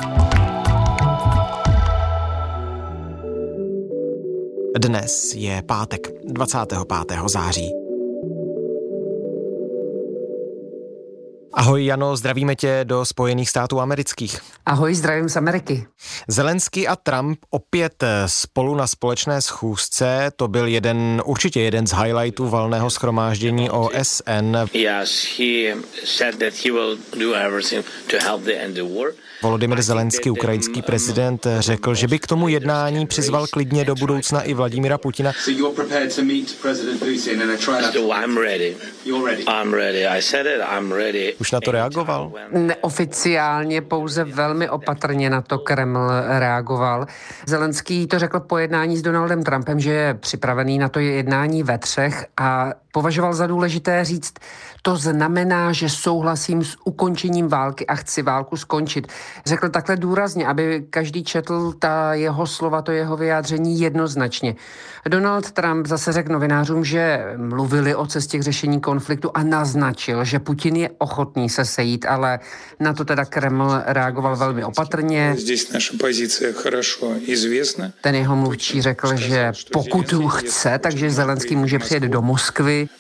Dnes je pátek, dvacátého pátého září. Ahoj Jano, zdravíme tě do Spojených států amerických. Ahoj, zdravím z Ameriky. Zelenský a Trump opět spolu na společné schůzce, to byl jeden, určitě jeden z highlightů valného shromáždění O S N. Yes, he said that he will do everything to help the end the war. Volodymyr Zelenský, ukrajinský prezident, řekl, že by k tomu jednání přizval klidně do budoucna i Vladimira Putina. Už na to reagoval? Neoficiálně, pouze velmi opatrně na to Kreml reagoval. Zelenský to řekl po jednání s Donaldem Trumpem, že je připravený na to jednání ve třech a považoval za důležité říct, to znamená, že souhlasím s ukončením války a chci válku skončit. Řekl takhle důrazně, aby každý četl ta jeho slova, to jeho vyjádření jednoznačně. Donald Trump zase řekl novinářům, že mluvili o cestě k řešení konfliktu a naznačil, že Putin je ochotný se sejít, ale na to teda Kreml reagoval velmi opatrně. Ten jeho mluvčí řekl, že pokud chce, takže Zelenský může přijet do Moskvy.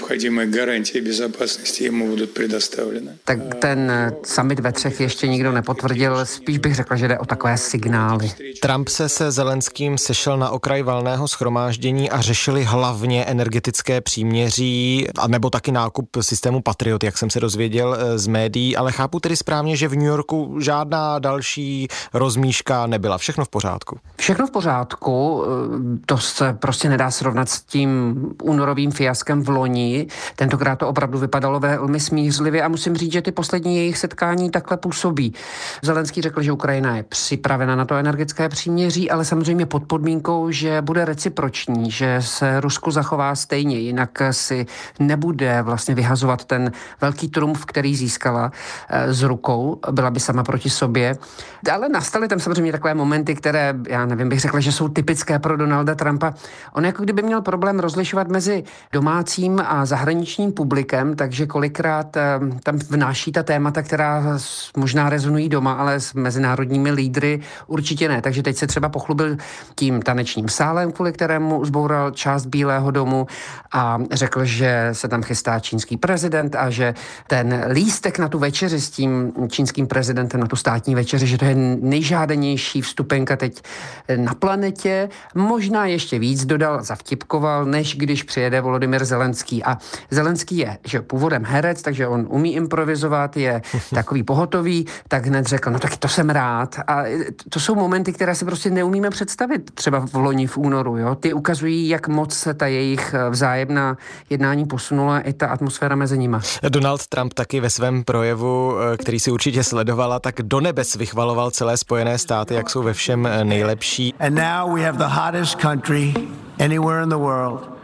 Tak ten summit ve třech ještě nikdo nepotvrdil, spíš bych řekl, že jde o takové signály. Trump se se Zelenským sešel na okraj valného shromáždění a řešili hlavně energetické příměří, a nebo taky nákup systému Patriot, jak jsem se dozvěděl z médií, ale chápu tedy správně, že v New Yorku žádná další rozmíška nebyla. Všechno v pořádku. Všechno v pořádku, to se prostě nedá srovnat s tím únorovým fiaskem v loni. Tentokrát to opravdu vypadalo velmi smířlivě a musím říct, že ty poslední jejich setkání takhle působí. Zelenský řekl, že Ukrajina je připravena na to energetické příměří, ale samozřejmě pod podmínkou, že bude reciproční, že se Rusko zachová stejně, jinak si nebude vlastně vyhazovat ten velký trumf, který získala z rukou, byla by sama proti sobě. Ale nastaly tam samozřejmě takové momenty, které, já nevím, bych řekla, že jsou typické pro Donalda Trumpa. On jako kdyby měl problém rozlišovat mezi domácím a zahraničním publikem, takže kolikrát tam vnáší ta témata, která možná rezonují doma, ale s mezinárodními lídry určitě ne. Takže teď se třeba pochlubil tím tanečním sálem, kvůli kterému zboural část Bílého domu a řekl, že se tam chystá čínský prezident a že ten lístek na tu večeři s tím čínským prezidentem, na tu státní večeři, že to je nejžádanější vstupenka teď na planetě. Možná ještě víc dodal, zavtipkoval, než když přijede Volodymyr Zelenský. A Zelenský je, že původem herec, takže on umí improvizovat, je takový pohotový, tak hned řekl, no tak to jsem rád. A to jsou momenty, které si prostě neumíme představit třeba v loni v únoru. Jo? Ty ukazují, jak moc se ta jejich vzájemná jednání posunula i ta atmosféra mezi nima. Donald Trump taky ve svém projevu, který si určitě sledovala, tak do nebes vychvaloval celé Spojené státy, jak jsou ve všem nejlepší. And now we have the hottest country anywhere in the world.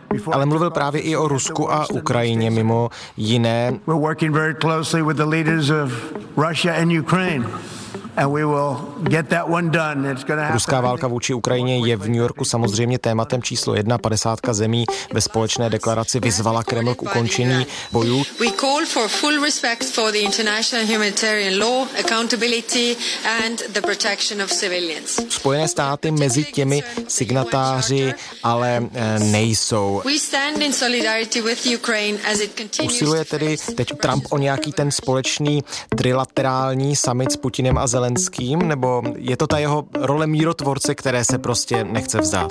Ale mluvil právě i o Rusku a Ukrajině mimo jiné. We're working very closely with the leaders of Russia and Ukraine. Ruská válka vůči Ukrajině je v New Yorku samozřejmě tématem číslo jedna. padesátka zemí ve společné deklaraci vyzvala Kreml k ukončení bojů. We call for full respect for the international humanitarian law, accountability and the protection of civilians. Spojené státy mezi těmi signatáři ale nejsou. We stand in solidarity with Ukraine as it continues. Usiluje tedy teď Trump o nějaký ten společný trilaterální summit s Putinem a Zelenským, nebo je to ta jeho role mírotvorce, které se prostě nechce vzdát?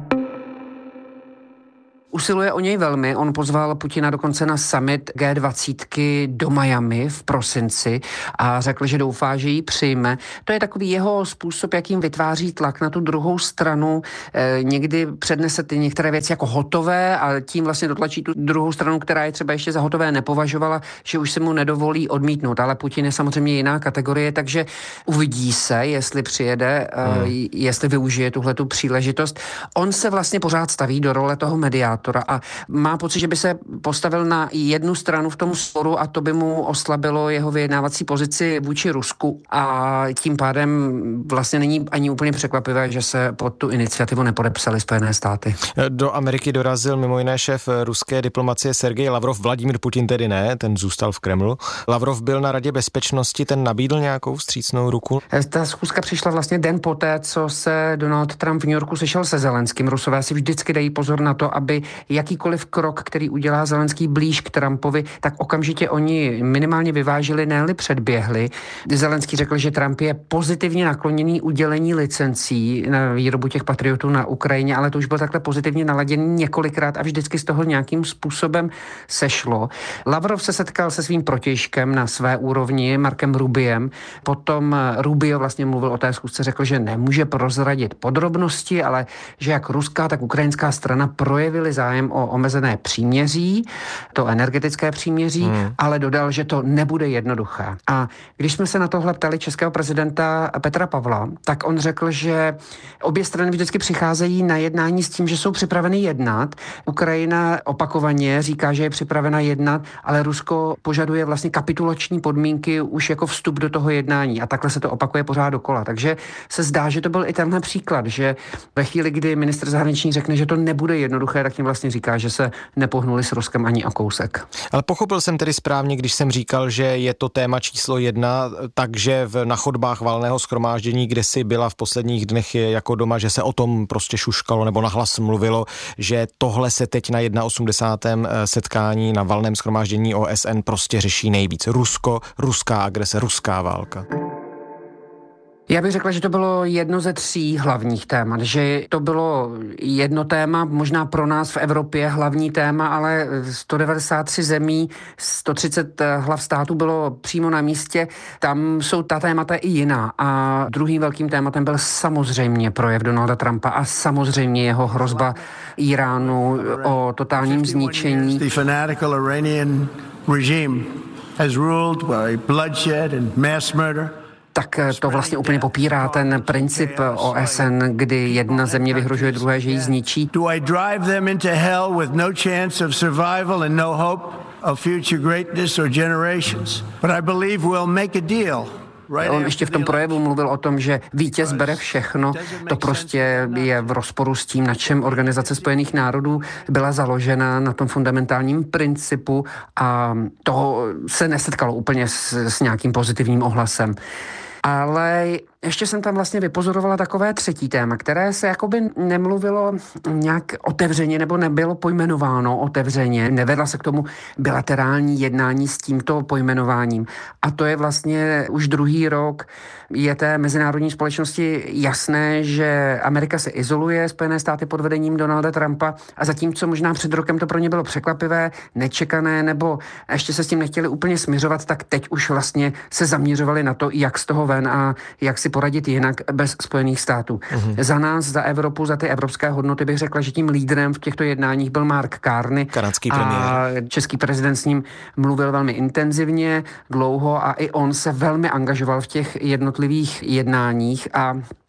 Usiluje o něj velmi. On pozval Putina dokonce na summit G dvacet do Miami v prosinci a řekl, že doufá, že ji přijme. To je takový jeho způsob, jakým vytváří tlak na tu druhou stranu. E, někdy přednese ty některé věci jako hotové a tím vlastně dotlačí tu druhou stranu, která je třeba ještě za hotové nepovažovala, že už se mu nedovolí odmítnout. Ale Putin je samozřejmě jiná kategorie, takže uvidí se, jestli přijede, hmm. e, jestli využije tuhletu příležitost. On se vlastně pořád staví do role toho mediátora a má pocit, že by se postavil na jednu stranu v tom sporu a to by mu oslabilo jeho vyjednávací pozici vůči Rusku a tím pádem vlastně není ani úplně překvapivé, že se pod tu iniciativu nepodepsali Spojené státy. Do Ameriky dorazil mimo jiné šéf ruské diplomacie Sergej Lavrov, Vladimír Putin tedy ne, ten zůstal v Kremlu. Lavrov byl na Radě bezpečnosti, ten nabídl nějakou vstřícnou ruku? Ta schůzka přišla vlastně den poté, co se Donald Trump v New Yorku sešel se Zelenským. Rusové si vždycky dají pozor na to, aby jakýkoliv krok, který udělá Zelenský blíž k Trumpovi, tak okamžitě oni minimálně vyvážili, ne-li předběhli. Zelenský řekl, že Trump je pozitivně nakloněný udělení licencí na výrobu těch patriotů na Ukrajině, ale to už byl takhle pozitivně naladěný několikrát a vždycky z toho nějakým způsobem sešlo. Lavrov se setkal se svým protějškem na své úrovni, Markem Rubiem. Potom Rubio vlastně mluvil o té schůzce, řekl, že nemůže prozradit podrobnosti, ale že jak ruská, tak ukrajinská strana projevili zájem o omezené příměří, to energetické příměří, hmm. ale dodal, že to nebude jednoduché. A když jsme se na tohle ptali českého prezidenta Petra Pavla, tak on řekl, že obě strany vždycky přicházejí na jednání s tím, že jsou připraveny jednat. Ukrajina opakovaně říká, že je připravena jednat, ale Rusko požaduje vlastně kapitulační podmínky už jako vstup do toho jednání a takhle se to opakuje pořád dokola. Takže se zdá, že to byl i tenhle příklad, že ve chvíli, kdy ministr zahraniční řekne, že to nebude jednoduché, tak tím vlastně říká, že se nepohnuli s Ruskem ani o kousek. Ale pochopil jsem tedy správně, když jsem říkal, že je to téma číslo jedna, takže v, na chodbách valného shromáždění, kde si byla v posledních dnech je jako doma, že se o tom prostě šuškalo nebo nahlas mluvilo, že tohle se teď na osmdesátém prvním setkání na valném shromáždění O S N prostě řeší nejvíc. Rusko, ruská agrese, ruská válka. Já bych řekla, že to bylo jedno ze tří hlavních témat, že to bylo jedno téma, možná pro nás v Evropě hlavní téma, ale sto devadesát tři zemí, sto třicet hlav států bylo přímo na místě, tam jsou ta témata i jiná. A druhým velkým tématem byl samozřejmě projev Donalda Trumpa a samozřejmě jeho hrozba Iránu o totálním zničení. The fanatical Iranian regime has ruled by bloodshed and mass murder. Tak to vlastně úplně popírá ten princip O S N, kdy jedna země vyhrožuje druhé, že ji zničí. Do I drive them into hell with no chance of survival and no hope of future greatness or generations? But I believe we'll make a deal. On ještě v tom projevu mluvil o tom, že vítěz bere všechno. To prostě je v rozporu s tím, na čem Organizace spojených národů byla založena, na tom fundamentálním principu, a to se nesetkalo úplně s, s nějakým pozitivním ohlasem. Ale ještě jsem tam vlastně vypozorovala takové třetí téma, které se jakoby nemluvilo nějak otevřeně nebo nebylo pojmenováno otevřeně. Nevedla se k tomu bilaterální jednání s tímto pojmenováním. A to je vlastně už druhý rok, je té mezinárodní společnosti jasné, že Amerika se izoluje, Spojené státy pod vedením Donalda Trumpa, a zatímco možná před rokem to pro ně bylo překvapivé, nečekané, nebo ještě se s tím nechtěli úplně smiřovat, tak teď už vlastně se zaměřovali na to, jak z toho ven a jak si poradit jinak bez Spojených států. Mm-hmm. Za nás, za Evropu, za ty evropské hodnoty bych řekla, že tím lídrem v těchto jednáních byl Mark Carney. Kanadský premiér. A český prezident s ním mluvil velmi intenzivně, dlouho, a i on se velmi angažoval v těch jednotlivých jednáních a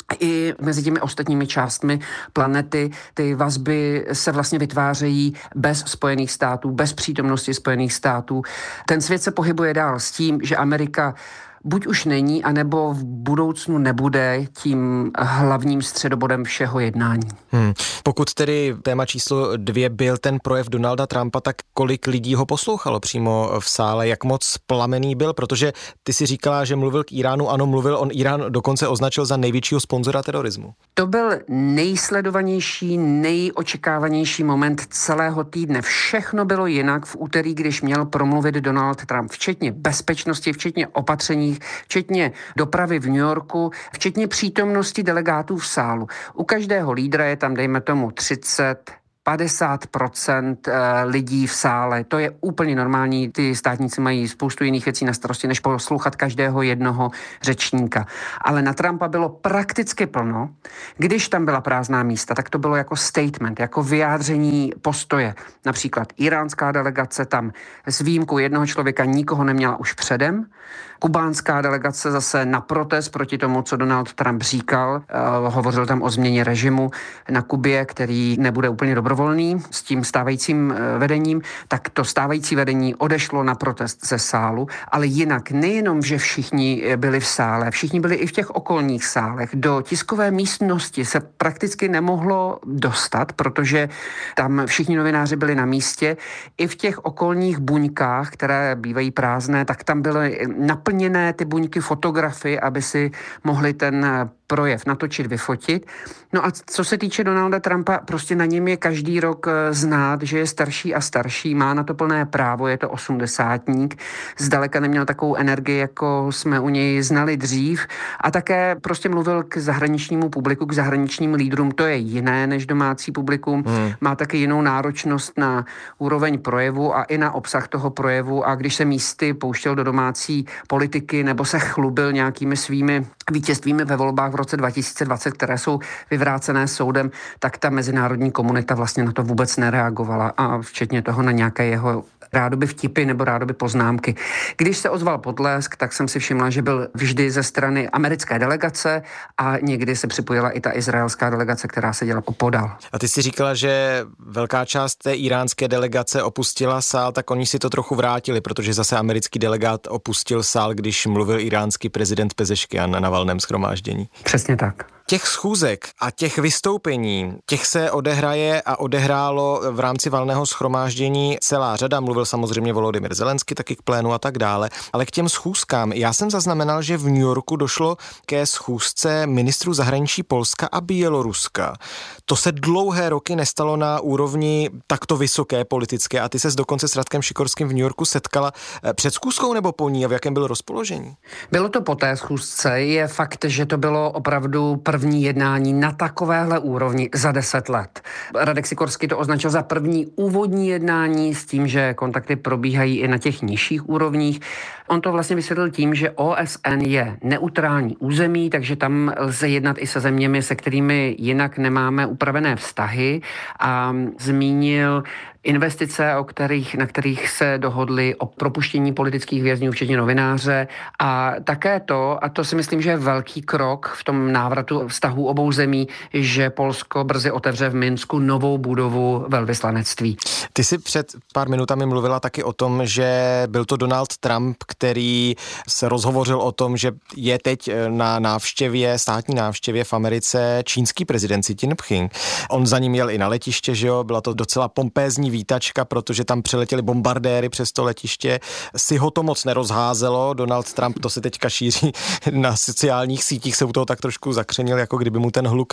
i mezi těmi ostatními částmi planety. Ty vazby se vlastně vytvářejí bez Spojených států, bez přítomnosti Spojených států. Ten svět se pohybuje dál s tím, že Amerika buď už není, anebo v budoucnu nebude tím hlavním středobodem všeho jednání. Hmm. Pokud tedy téma číslo dvě byl ten projev Donalda Trumpa, tak kolik lidí ho poslouchalo přímo v sále, jak moc plamený byl, protože ty si říkala, že mluvil k Iránu, ano, mluvil, on Irán dokonce označil za největšího sponzora terorismu. To byl nejsledovanější, nejočekávanější moment celého týdne. Všechno bylo jinak v úterý, když měl promluvit Donald Trump, včetně bezpečnosti, včetně opatření, včetně dopravy v New Yorku, včetně přítomnosti delegátů v sálu. U každého lídra je tam, dejme tomu, třicet padesát procent lidí v sále. To je úplně normální. Ty státníci mají spoustu jiných věcí na starosti, než poslouchat každého jednoho řečníka. Ale na Trumpa bylo prakticky plno. Když tam byla prázdná místa, tak to bylo jako statement, jako vyjádření postoje. Například iránská delegace tam s výjimkou jednoho člověka nikoho neměla už předem. Kubánská delegace zase na protest proti tomu, co Donald Trump říkal. Uh, hovořil tam o změně režimu na Kubě, který nebude úplně dobrovolný s tím stávajícím uh, vedením, tak to stávající vedení odešlo na protest ze sálu, ale jinak nejenom, že všichni byli v sále, všichni byli i v těch okolních sálech. Do tiskové místnosti se prakticky nemohlo dostat, protože tam všichni novináři byli na místě. I v těch okolních buňkách, které bývají prázdné, tak tam byly naplněné ty buňky fotografy, aby si mohli ten projev natočit, vyfotit. No a co se týče Donalda Trumpa, prostě na něm je každý rok znát, že je starší a starší, má na to plné právo, je to osmdesátník, zdaleka neměl takovou energii, jako jsme u něj znali dřív a také prostě mluvil k zahraničnímu publiku, k zahraničním lídrům, to je jiné než domácí publikum, hmm. má taky jinou náročnost na úroveň projevu a i na obsah toho projevu a když se místy pouštěl do domácí politiky nebo se chlubil nějakými svými vítězstvími ve volbách v roce dva tisíce dvacet, které jsou vyvrácené soudem, tak ta mezinárodní komunita vlastně na to vůbec nereagovala a včetně toho na nějaké jeho rádoby vtipy nebo rádoby poznámky. Když se ozval potlesk, tak jsem si všimla, že byl vždy ze strany americké delegace a někdy se připojila i ta izraelská delegace, která seděla opodál. A ty si říkala, že velká část té iránské delegace opustila sál, tak oni si to trochu vrátili, protože zase americký delegát opustil sál, když mluvil iránský prezident Pezeškian na valném shromáždění. Přesně tak. Těch schůzek a těch vystoupení, těch se odehraje a odehrálo v rámci valného shromáždění celá řada. Mluvil samozřejmě Volodymyr Zelenský taky k plénu a tak dále. Ale k těm schůzkám. Já jsem zaznamenal, že v New Yorku došlo ke schůzce ministrů zahraničí Polska a Běloruska. To se dlouhé roky nestalo na úrovni takto vysoké politické a ty ses dokonce s Radkem Šikorským v New Yorku setkala před schůzkou nebo po ní a v jakém bylo rozpoložení? Bylo to po té schůzce. Je fakt, že to bylo opravdu první jednání na takovéhle úrovni za deset let. Radek Sikorský to označil za první úvodní jednání s tím, že kontakty probíhají i na těch nižších úrovních. On to vlastně vysvětlil tím, že O S N je neutrální území, takže tam lze jednat i se zeměmi, se kterými jinak nemáme upravené vztahy a zmínil investice, o kterých, na kterých se dohodli o propuštění politických vězňů, včetně novináře a také to, a to si myslím, že je velký krok v tom návratu vztahů obou zemí, že Polsko brzy otevře v Minsku novou budovu velvyslanectví. Ty jsi před pár minutami mluvila taky o tom, že byl to Donald Trump, který se rozhovořil o tom, že je teď na návštěvě, státní návštěvě v Americe čínský prezident Xi Jinping. On za ním jel i na letiště, že jo, byla to docela pompézní vítačka, protože tam přiletěli bombardéry přes to letiště. Si ho to moc nerozházelo. Donald Trump, to se teďka šíří na sociálních sítích, se u toho tak trošku zakřenil, jako kdyby mu ten hluk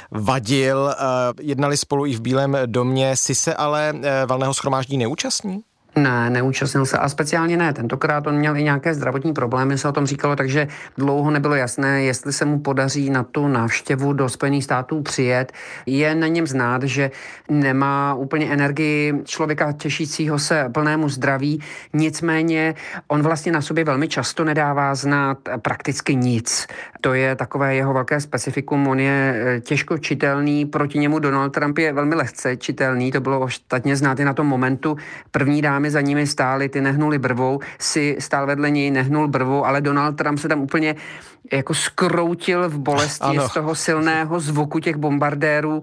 vadil. Jednali spolu i v Bílém domě. Si se ale valného shromáždění neúčastní? Ne, neúčastnil se a speciálně ne. Tentokrát on měl i nějaké zdravotní problémy, se o tom říkalo, takže dlouho nebylo jasné, jestli se mu podaří na tu návštěvu do Spojených států přijet. Je na něm znát, že nemá úplně energii člověka těšícího se plnému zdraví, nicméně on vlastně na sobě velmi často nedává znát prakticky nic. To je takové jeho velké specifikum, on je těžko čitelný, proti němu Donald Trump je velmi lehce čitelný, to bylo ostatně znát i na tom momentu první dámy dámy za nimi stály, ty nehnuli brvou, si stál vedle něj, nehnul brvou, ale Donald Trump se tam úplně jako skroutil v bolesti ano. z toho silného zvuku těch bombardérů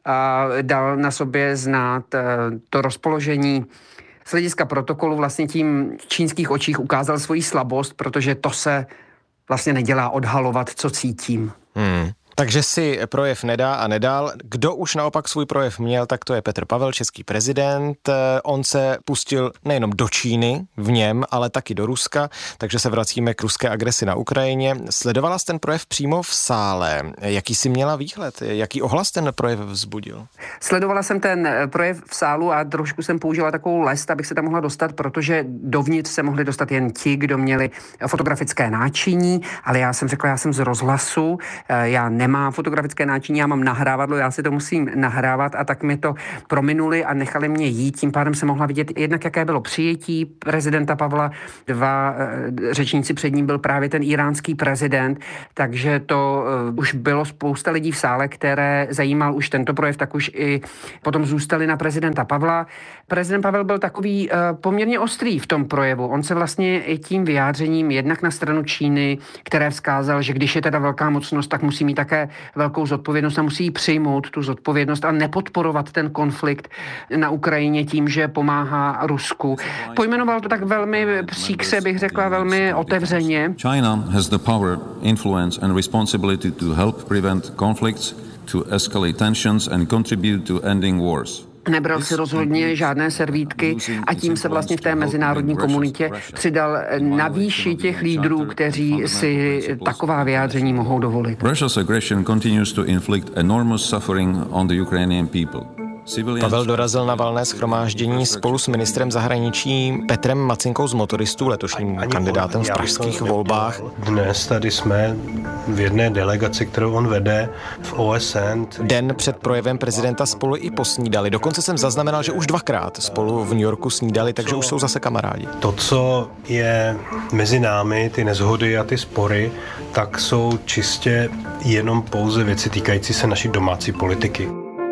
a dal na sobě znát to rozpoložení. Z hlediska protokolu vlastně tím v čínských očích ukázal svoji slabost, protože to se vlastně nedělá odhalovat, co cítím. Hmm. Takže si projev nedá a nedal. Kdo už naopak svůj projev měl, tak to je Petr Pavel, český prezident. On se pustil nejenom do Číny v něm, ale taky do Ruska, takže se vracíme k ruské agresi na Ukrajině. Sledovala jsi ten projev přímo v sále. Jaký jsi měla výhled? Jaký ohlas ten projev vzbudil? Sledovala jsem ten projev v sálu a trošku jsem použila takovou lest, abych se tam mohla dostat, protože dovnitř se mohli dostat jen ti, kdo měli fotografické náčiní, ale já jsem řekla, já jsem z rozhlasu, já nemám fotografické náčiní, já mám nahrávadlo, já si to musím nahrávat a tak mi to prominuli a nechali mě jít. Tím pádem se mohla vidět jednak, jaké bylo přijetí prezidenta Pavla. Dva e, řečníci před ním byl právě ten iránský prezident, takže to e, už bylo spousta lidí v sále, které zajímal už tento projev, tak už i potom zůstali na prezidenta Pavla. Prezident Pavel byl takový e, poměrně ostrý v tom projevu. On se vlastně i tím vyjádřením jednak na stranu Číny, které vzkázal, že když je teda velká mocnost, tak musí mít také velkou zodpovědnost a musí přijmout tu zodpovědnost a nepodporovat ten konflikt na Ukrajině tím, že pomáhá Rusku. Pojmenoval to tak velmi příkře, bych řekla, velmi otevřeně. China has the power, influence and responsibility to help prevent conflicts, to escalate tensions and contribute to ending wars. Nebral si rozhodně žádné servítky a tím se vlastně v té mezinárodní komunitě přidal na výši těch lídrů, kteří si taková vyjádření mohou dovolit. Russia's aggression continues to inflict enormous suffering on the Ukrainian people. Pavel dorazil na valné shromáždění spolu s ministrem zahraničí Petrem Macinkou z Motoristů, letošním kandidátem v pražských volbách. Dnes tady jsme v jedné delegaci, kterou on vede v O S N. Den před projevem prezidenta spolu i posnídali. Dokonce jsem zaznamenal, že už dvakrát spolu v New Yorku snídali, takže už jsou zase kamarádi. To, co je mezi námi, ty neshody a ty spory, tak jsou čistě jenom pouze věci týkající se naší domácí politiky.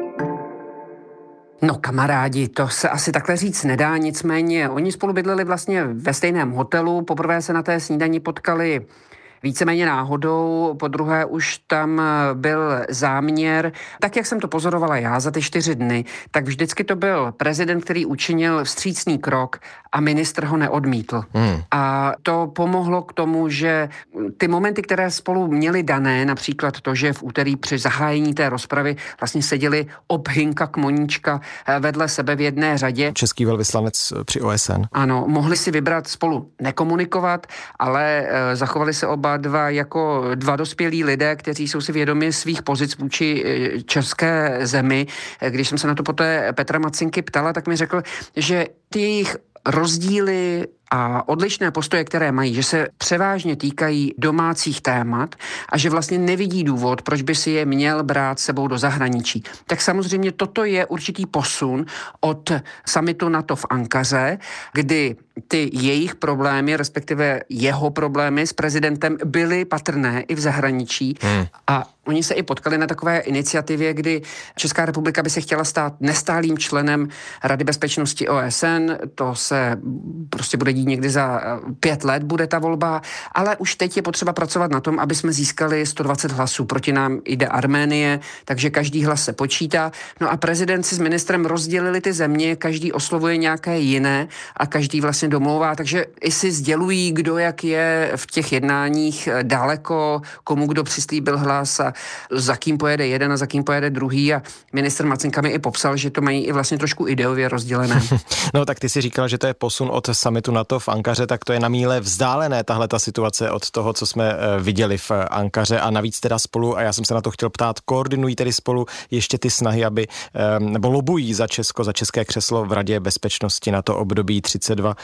No kamarádi, to se asi takhle říct nedá, nicméně oni spolu bydleli vlastně ve stejném hotelu, poprvé se na té snídani potkali víceméně náhodou, po druhé už tam byl záměr. Tak, jak jsem to pozorovala já za ty čtyři dny, tak vždycky to byl prezident, který učinil vstřícný krok a ministr ho neodmítl. Hmm. A to pomohlo k tomu, že ty momenty, které spolu měli dané, například to, že v úterý při zahájení té rozpravy vlastně seděli obhynka kmoníčka vedle sebe v jedné řadě. Český velvyslanec při O S N. Ano, mohli si vybrat spolu nekomunikovat, ale e, zachovali se oba dva jako dva dospělí lidé, kteří jsou si vědomi svých pozic vůči české zemi. Když jsem se na to poté Petra Macinky ptala, tak mi řekl, že ty jejich rozdíly a odlišné postoje, které mají, že se převážně týkají domácích témat a že vlastně nevidí důvod, proč by si je měl brát sebou do zahraničí. Tak samozřejmě toto je určitý posun od summitu NATO v Ankaře, kdy ty jejich problémy, respektive jeho problémy s prezidentem byly patrné i v zahraničí hmm. a oni se i potkali na takové iniciativě, kdy Česká republika by se chtěla stát nestálým členem Rady bezpečnosti O S N, to se prostě bude dít někdy za pět let, bude ta volba, ale už teď je potřeba pracovat na tom, aby jsme získali sto dvacet hlasů. Proti nám jde Arménie, takže každý hlas se počítá. No a prezident si s ministrem rozdělili ty země, každý oslovuje nějaké jiné a každý vlastně domlouvá, takže i si sdělují, kdo jak je v těch jednáních daleko, komu kdo přislíbil hlas a za kým pojede jeden a za kým pojede druhý a ministr Macinka mi i popsal, že to mají i vlastně trošku ideově rozdělené. No tak ty si říkal, že to je posun od summitu NATO v Ankaře, tak to je na míle vzdálené tahle ta situace od toho, co jsme viděli v Ankaře a navíc teda spolu, a já jsem se na to chtěl ptát, koordinují tedy spolu ještě ty snahy, aby, nebo lobují za Česko, za české křeslo v Radě bezpečnosti na to období třicet dva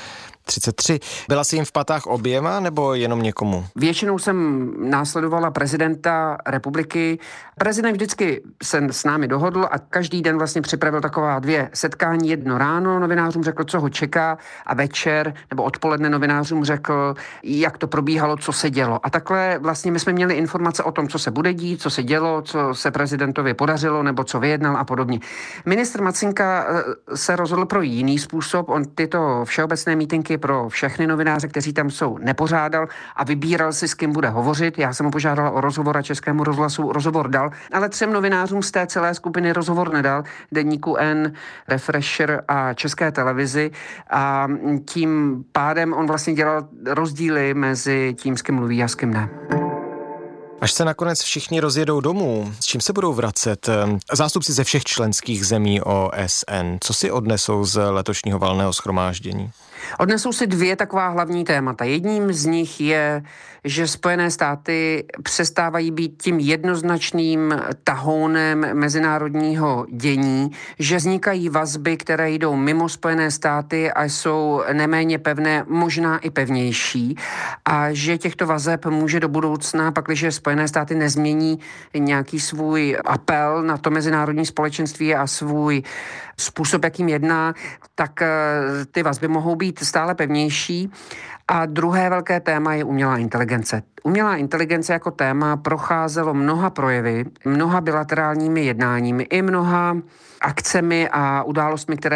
třicet tři. Byla jsi jim v patách oběma nebo jenom někomu? Většinou jsem následovala prezidenta republiky. Prezident vždycky se s námi dohodl a každý den vlastně připravil taková dvě setkání. Jedno ráno novinářům řekl, co ho čeká, a večer nebo odpoledne novinářům řekl, jak to probíhalo, co se dělo. A takhle vlastně my jsme měli informace o tom, co se bude dít, co se dělo, co se prezidentovi podařilo nebo co vyjednal a podobně. Ministr Macinka se rozhodl pro jiný způsob. On tyto všeobecné mítinky pro všechny novináře, kteří tam jsou, nepořádal a vybíral si, s kým bude hovořit. Já jsem ho požádala o rozhovor a Českému rozhlasu rozhovor dal, ale třem novinářům z té celé skupiny rozhovor nedal. Deníku N, Refresher a České televizi, a tím pádem on vlastně dělal rozdíly mezi tím, s kým mluví a s kým ne. Až se nakonec všichni rozjedou domů, s čím se budou vracet zástupci ze všech členských zemí O S N? Co si odnesou z letošního valného shromáždění? Odnesou si dvě taková hlavní témata. Jedním z nich je, že Spojené státy přestávají být tím jednoznačným tahounem mezinárodního dění, že vznikají vazby, které jdou mimo Spojené státy a jsou neméně pevné, možná i pevnější, a že těchto vazeb může do budoucna, pakliže Spojené státy nezmění nějaký svůj apel na to mezinárodní společenství a svůj způsob, jakým jedná, tak ty vazby mohou být stále pevnější. A druhé velké téma je umělá inteligence. Umělá inteligence jako téma procházelo mnoha projevy, mnoha bilaterálními jednáními i mnoha akcemi a událostmi, které